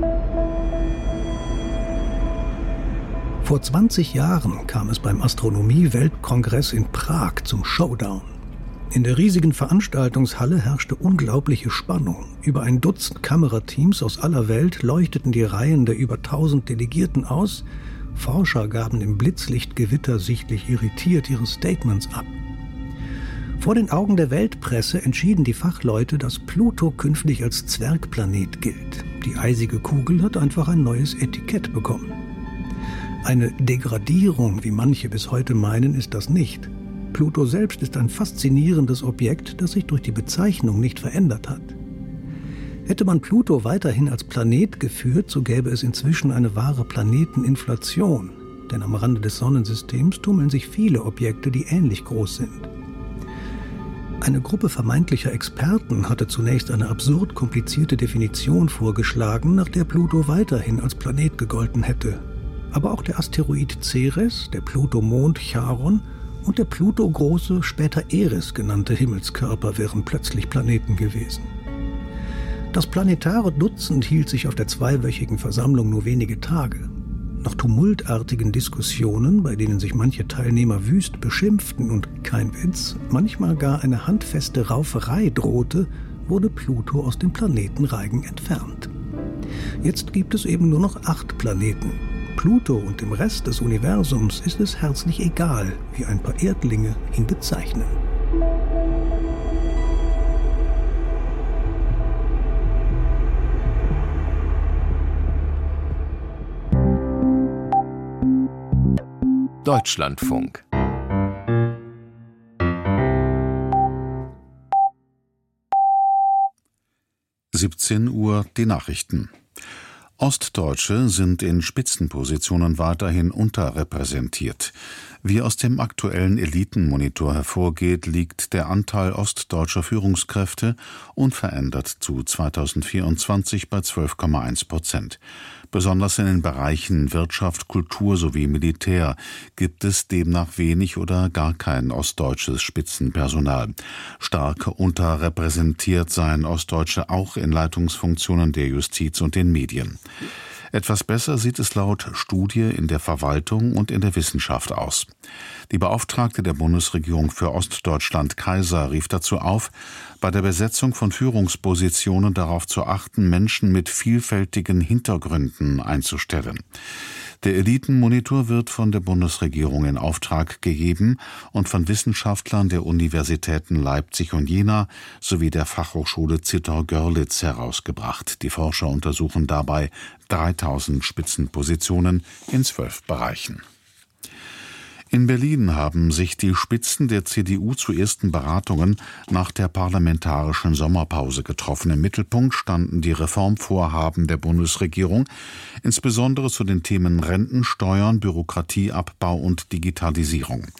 Vor 20 Jahren kam es beim Astronomie-Weltkongress in Prag zum Showdown. In der riesigen Veranstaltungshalle herrschte unglaubliche Spannung. Über ein Dutzend Kamerateams aus aller Welt leuchteten die Reihen der über 1000 Delegierten aus. Forscher gaben im Blitzlichtgewitter sichtlich irritiert ihre Statements ab. Vor den Augen der Weltpresse entschieden die Fachleute, dass Pluto künftig als Zwergplanet gilt. Die eisige Kugel hat einfach ein neues Etikett bekommen. Eine Degradierung, wie manche bis heute meinen, ist das nicht. Pluto selbst ist ein faszinierendes Objekt, das sich durch die Bezeichnung nicht verändert hat. Hätte man Pluto weiterhin als Planet geführt, so gäbe es inzwischen eine wahre Planeteninflation. Denn am Rande des Sonnensystems tummeln sich viele Objekte, die ähnlich groß sind. Eine Gruppe vermeintlicher Experten hatte zunächst eine absurd komplizierte Definition vorgeschlagen, nach der Pluto weiterhin als Planet gegolten hätte. Aber auch der Asteroid Ceres, der Pluto-Mond Charon und der Pluto-große, später Eris genannte Himmelskörper wären plötzlich Planeten gewesen. Das planetare Dutzend hielt sich auf der zweiwöchigen Versammlung nur wenige Tage. Nach tumultartigen Diskussionen, bei denen sich manche Teilnehmer wüst beschimpften und, kein Witz, manchmal gar eine handfeste Rauferei drohte, wurde Pluto aus dem Planetenreigen entfernt. Jetzt gibt es eben nur noch 8 Planeten. Pluto und dem Rest des Universums ist es herzlich egal, wie ein paar Erdlinge ihn bezeichnen. Deutschlandfunk. Uhr die Nachrichten. Ostdeutsche sind in Spitzenpositionen weiterhin unterrepräsentiert. Wie aus dem aktuellen Elitenmonitor hervorgeht, liegt der Anteil ostdeutscher Führungskräfte unverändert zu 2024 bei 12,1%. Besonders in den Bereichen Wirtschaft, Kultur sowie Militär gibt es demnach wenig oder gar kein ostdeutsches Spitzenpersonal. Stark unterrepräsentiert seien Ostdeutsche auch in Leitungsfunktionen der Justiz und den Medien. Etwas besser sieht es laut Studie in der Verwaltung und in der Wissenschaft aus. Die Beauftragte der Bundesregierung für Ostdeutschland Kaiser rief dazu auf, bei der Besetzung von Führungspositionen darauf zu achten, Menschen mit vielfältigen Hintergründen einzustellen. Der Elitenmonitor wird von der Bundesregierung in Auftrag gegeben und von Wissenschaftlern der Universitäten Leipzig und Jena sowie der Fachhochschule Zittau-Görlitz herausgebracht. Die Forscher untersuchen dabei 3000 Spitzenpositionen in 12 Bereichen. In Berlin haben sich die Spitzen der CDU zu ersten Beratungen nach der parlamentarischen Sommerpause getroffen. Im Mittelpunkt standen die Reformvorhaben der Bundesregierung, insbesondere zu den Themen Rentensteuern, Bürokratieabbau und Digitalisierung.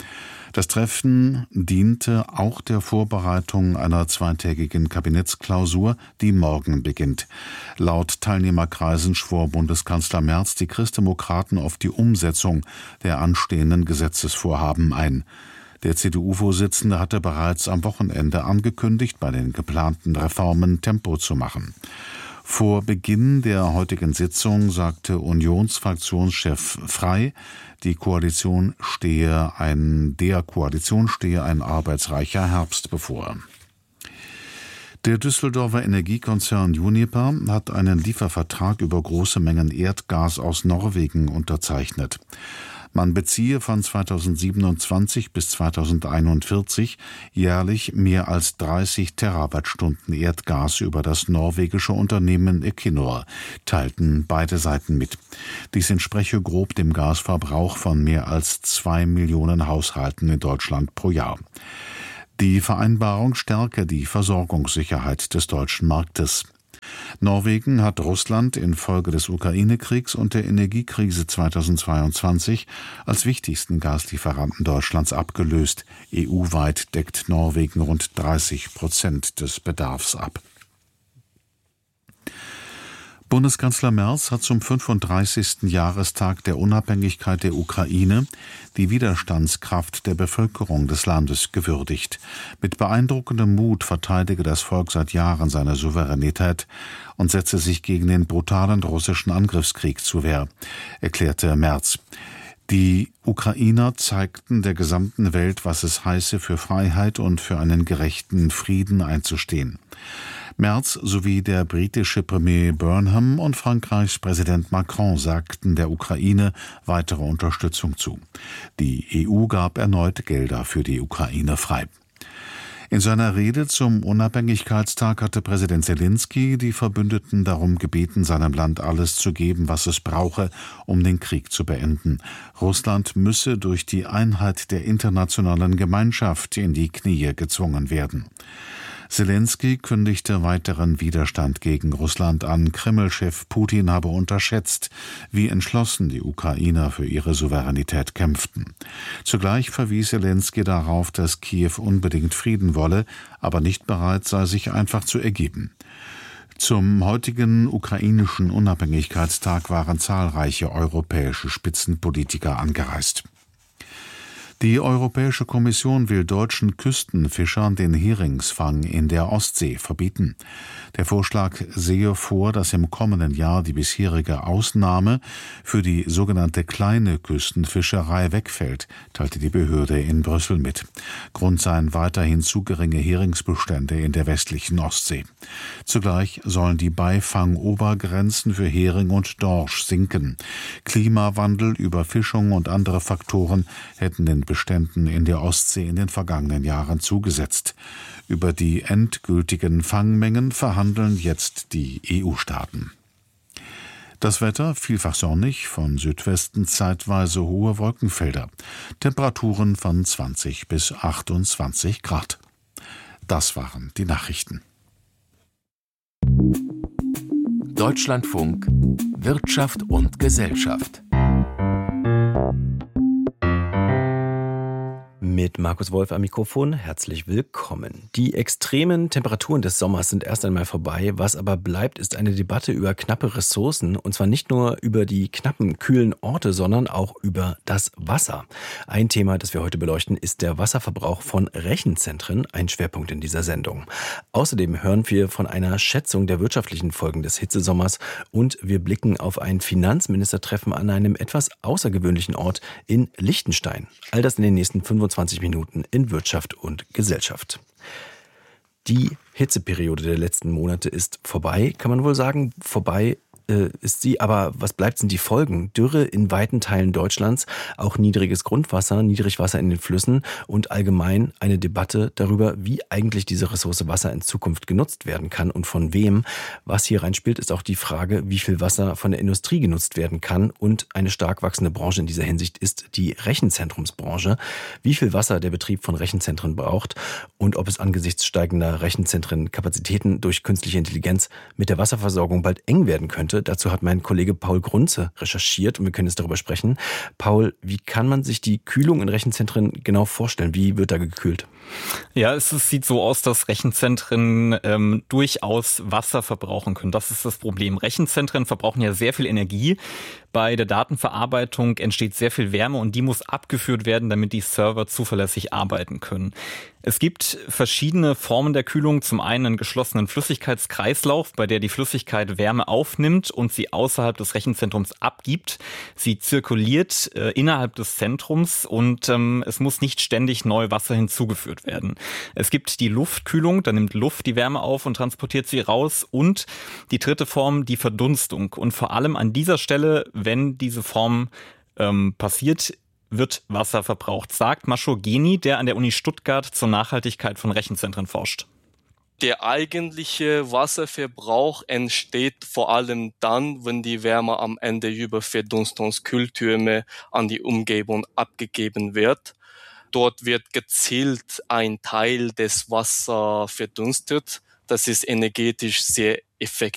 Das Treffen diente auch der Vorbereitung einer zweitägigen Kabinettsklausur, die morgen beginnt. Laut Teilnehmerkreisen schwor Bundeskanzler Merz die Christdemokraten auf die Umsetzung der anstehenden Gesetzesvorhaben ein. Der CDU-Vorsitzende hatte bereits am Wochenende angekündigt, bei den geplanten Reformen Tempo zu machen. Vor Beginn der heutigen Sitzung sagte Unionsfraktionschef Frey, der Koalition stehe ein arbeitsreicher Herbst bevor. Der Düsseldorfer Energiekonzern Uniper hat einen Liefervertrag über große Mengen Erdgas aus Norwegen unterzeichnet. Man beziehe von 2027 bis 2041 jährlich mehr als 30 Terawattstunden Erdgas über das norwegische Unternehmen Equinor, teilten beide Seiten mit. Dies entspreche grob dem Gasverbrauch von mehr als 2 Millionen Haushalten in Deutschland pro Jahr. Die Vereinbarung stärke die Versorgungssicherheit des deutschen Marktes. Norwegen hat Russland infolge des Ukraine-Kriegs und der Energiekrise 2022 als wichtigsten Gaslieferanten Deutschlands abgelöst. EU-weit deckt Norwegen rund 30% des Bedarfs ab. Bundeskanzler Merz hat zum 35. Jahrestag der Unabhängigkeit der Ukraine die Widerstandskraft der Bevölkerung des Landes gewürdigt. Mit beeindruckendem Mut verteidige das Volk seit Jahren seine Souveränität und setze sich gegen den brutalen russischen Angriffskrieg zur Wehr, erklärte Merz. Die Ukrainer zeigten der gesamten Welt, was es heiße, für Freiheit und für einen gerechten Frieden einzustehen. Merz sowie der britische Premier Burnham und Frankreichs Präsident Macron sagten der Ukraine weitere Unterstützung zu. Die EU gab erneut Gelder für die Ukraine frei. In seiner Rede zum Unabhängigkeitstag hatte Präsident Zelensky die Verbündeten darum gebeten, seinem Land alles zu geben, was es brauche, um den Krieg zu beenden. Russland müsse durch die Einheit der internationalen Gemeinschaft in die Knie gezwungen werden. Zelensky kündigte weiteren Widerstand gegen Russland an. Kreml-Chef Putin habe unterschätzt, wie entschlossen die Ukrainer für ihre Souveränität kämpften. Zugleich verwies Zelensky darauf, dass Kiew unbedingt Frieden wolle, aber nicht bereit sei, sich einfach zu ergeben. Zum heutigen ukrainischen Unabhängigkeitstag waren zahlreiche europäische Spitzenpolitiker angereist. Die Europäische Kommission will deutschen Küstenfischern den Heringsfang in der Ostsee verbieten. Der Vorschlag sehe vor, dass im kommenden Jahr die bisherige Ausnahme für die sogenannte kleine Küstenfischerei wegfällt, teilte die Behörde in Brüssel mit. Grund seien weiterhin zu geringe Heringsbestände in der westlichen Ostsee. Zugleich sollen die Beifangobergrenzen für Hering und Dorsch sinken. Klimawandel, Überfischung und andere Faktoren hätten den Beständen in der Ostsee in den vergangenen Jahren zugesetzt. Über die endgültigen Fangmengen verhandeln jetzt die EU-Staaten. Das Wetter vielfach sonnig, von Südwesten zeitweise hohe Wolkenfelder. Temperaturen von 20 bis 28 Grad. Das waren die Nachrichten. Deutschlandfunk Wirtschaft und Gesellschaft. Mit Markus Wolf am Mikrofon, herzlich willkommen. Die extremen Temperaturen des Sommers sind erst einmal vorbei. Was aber bleibt, ist eine Debatte über knappe Ressourcen. Und zwar nicht nur über die knappen, kühlen Orte, sondern auch über das Wasser. Ein Thema, das wir heute beleuchten, ist der Wasserverbrauch von Rechenzentren, ein Schwerpunkt in dieser Sendung. Außerdem hören wir von einer Schätzung der wirtschaftlichen Folgen des Hitzesommers und wir blicken auf ein Finanzministertreffen an einem etwas außergewöhnlichen Ort in Liechtenstein. All das in den nächsten 25 Minuten in Wirtschaft und Gesellschaft. Die Hitzeperiode der letzten Monate ist vorbei, kann man wohl sagen. Vorbei ist sie, aber was bleibt, sind die Folgen? Dürre in weiten Teilen Deutschlands, auch niedriges Grundwasser, Niedrigwasser in den Flüssen und allgemein eine Debatte darüber, wie eigentlich diese Ressource Wasser in Zukunft genutzt werden kann und von wem. Was hier reinspielt, ist auch die Frage, wie viel Wasser von der Industrie genutzt werden kann, und eine stark wachsende Branche in dieser Hinsicht ist die Rechenzentrumsbranche. Wie viel Wasser der Betrieb von Rechenzentren braucht und ob es angesichts steigender Rechenzentrenkapazitäten durch künstliche Intelligenz mit der Wasserversorgung bald eng werden könnte. könnte. Dazu hat mein Kollege Paul Grunze recherchiert und wir können jetzt darüber sprechen. Paul, wie kann man sich die Kühlung in Rechenzentren genau vorstellen? Wie wird da gekühlt? Ja, es sieht so aus, dass Rechenzentren durchaus Wasser verbrauchen können. Das ist das Problem. Rechenzentren verbrauchen ja sehr viel Energie. Bei der Datenverarbeitung entsteht sehr viel Wärme und die muss abgeführt werden, damit die Server zuverlässig arbeiten können. Es gibt verschiedene Formen der Kühlung. Zum einen einen geschlossenen Flüssigkeitskreislauf, bei der die Flüssigkeit Wärme aufnimmt und sie außerhalb des Rechenzentrums abgibt. Sie zirkuliert innerhalb des Zentrums und es muss nicht ständig neu Wasser hinzugeführt werden. Es gibt die Luftkühlung, da nimmt Luft die Wärme auf und transportiert sie raus. Und die dritte Form, die Verdunstung. Und vor allem an dieser Stelle, wenn diese Form passiert, wird Wasser verbraucht, sagt Mascho Geni, der an der Uni Stuttgart zur Nachhaltigkeit von Rechenzentren forscht. Der eigentliche Wasserverbrauch entsteht vor allem dann, wenn die Wärme am Ende über Verdunstungskühltürme an die Umgebung abgegeben wird. Dort wird gezielt ein Teil des Wassers verdunstet. Das ist energetisch sehr effektiv.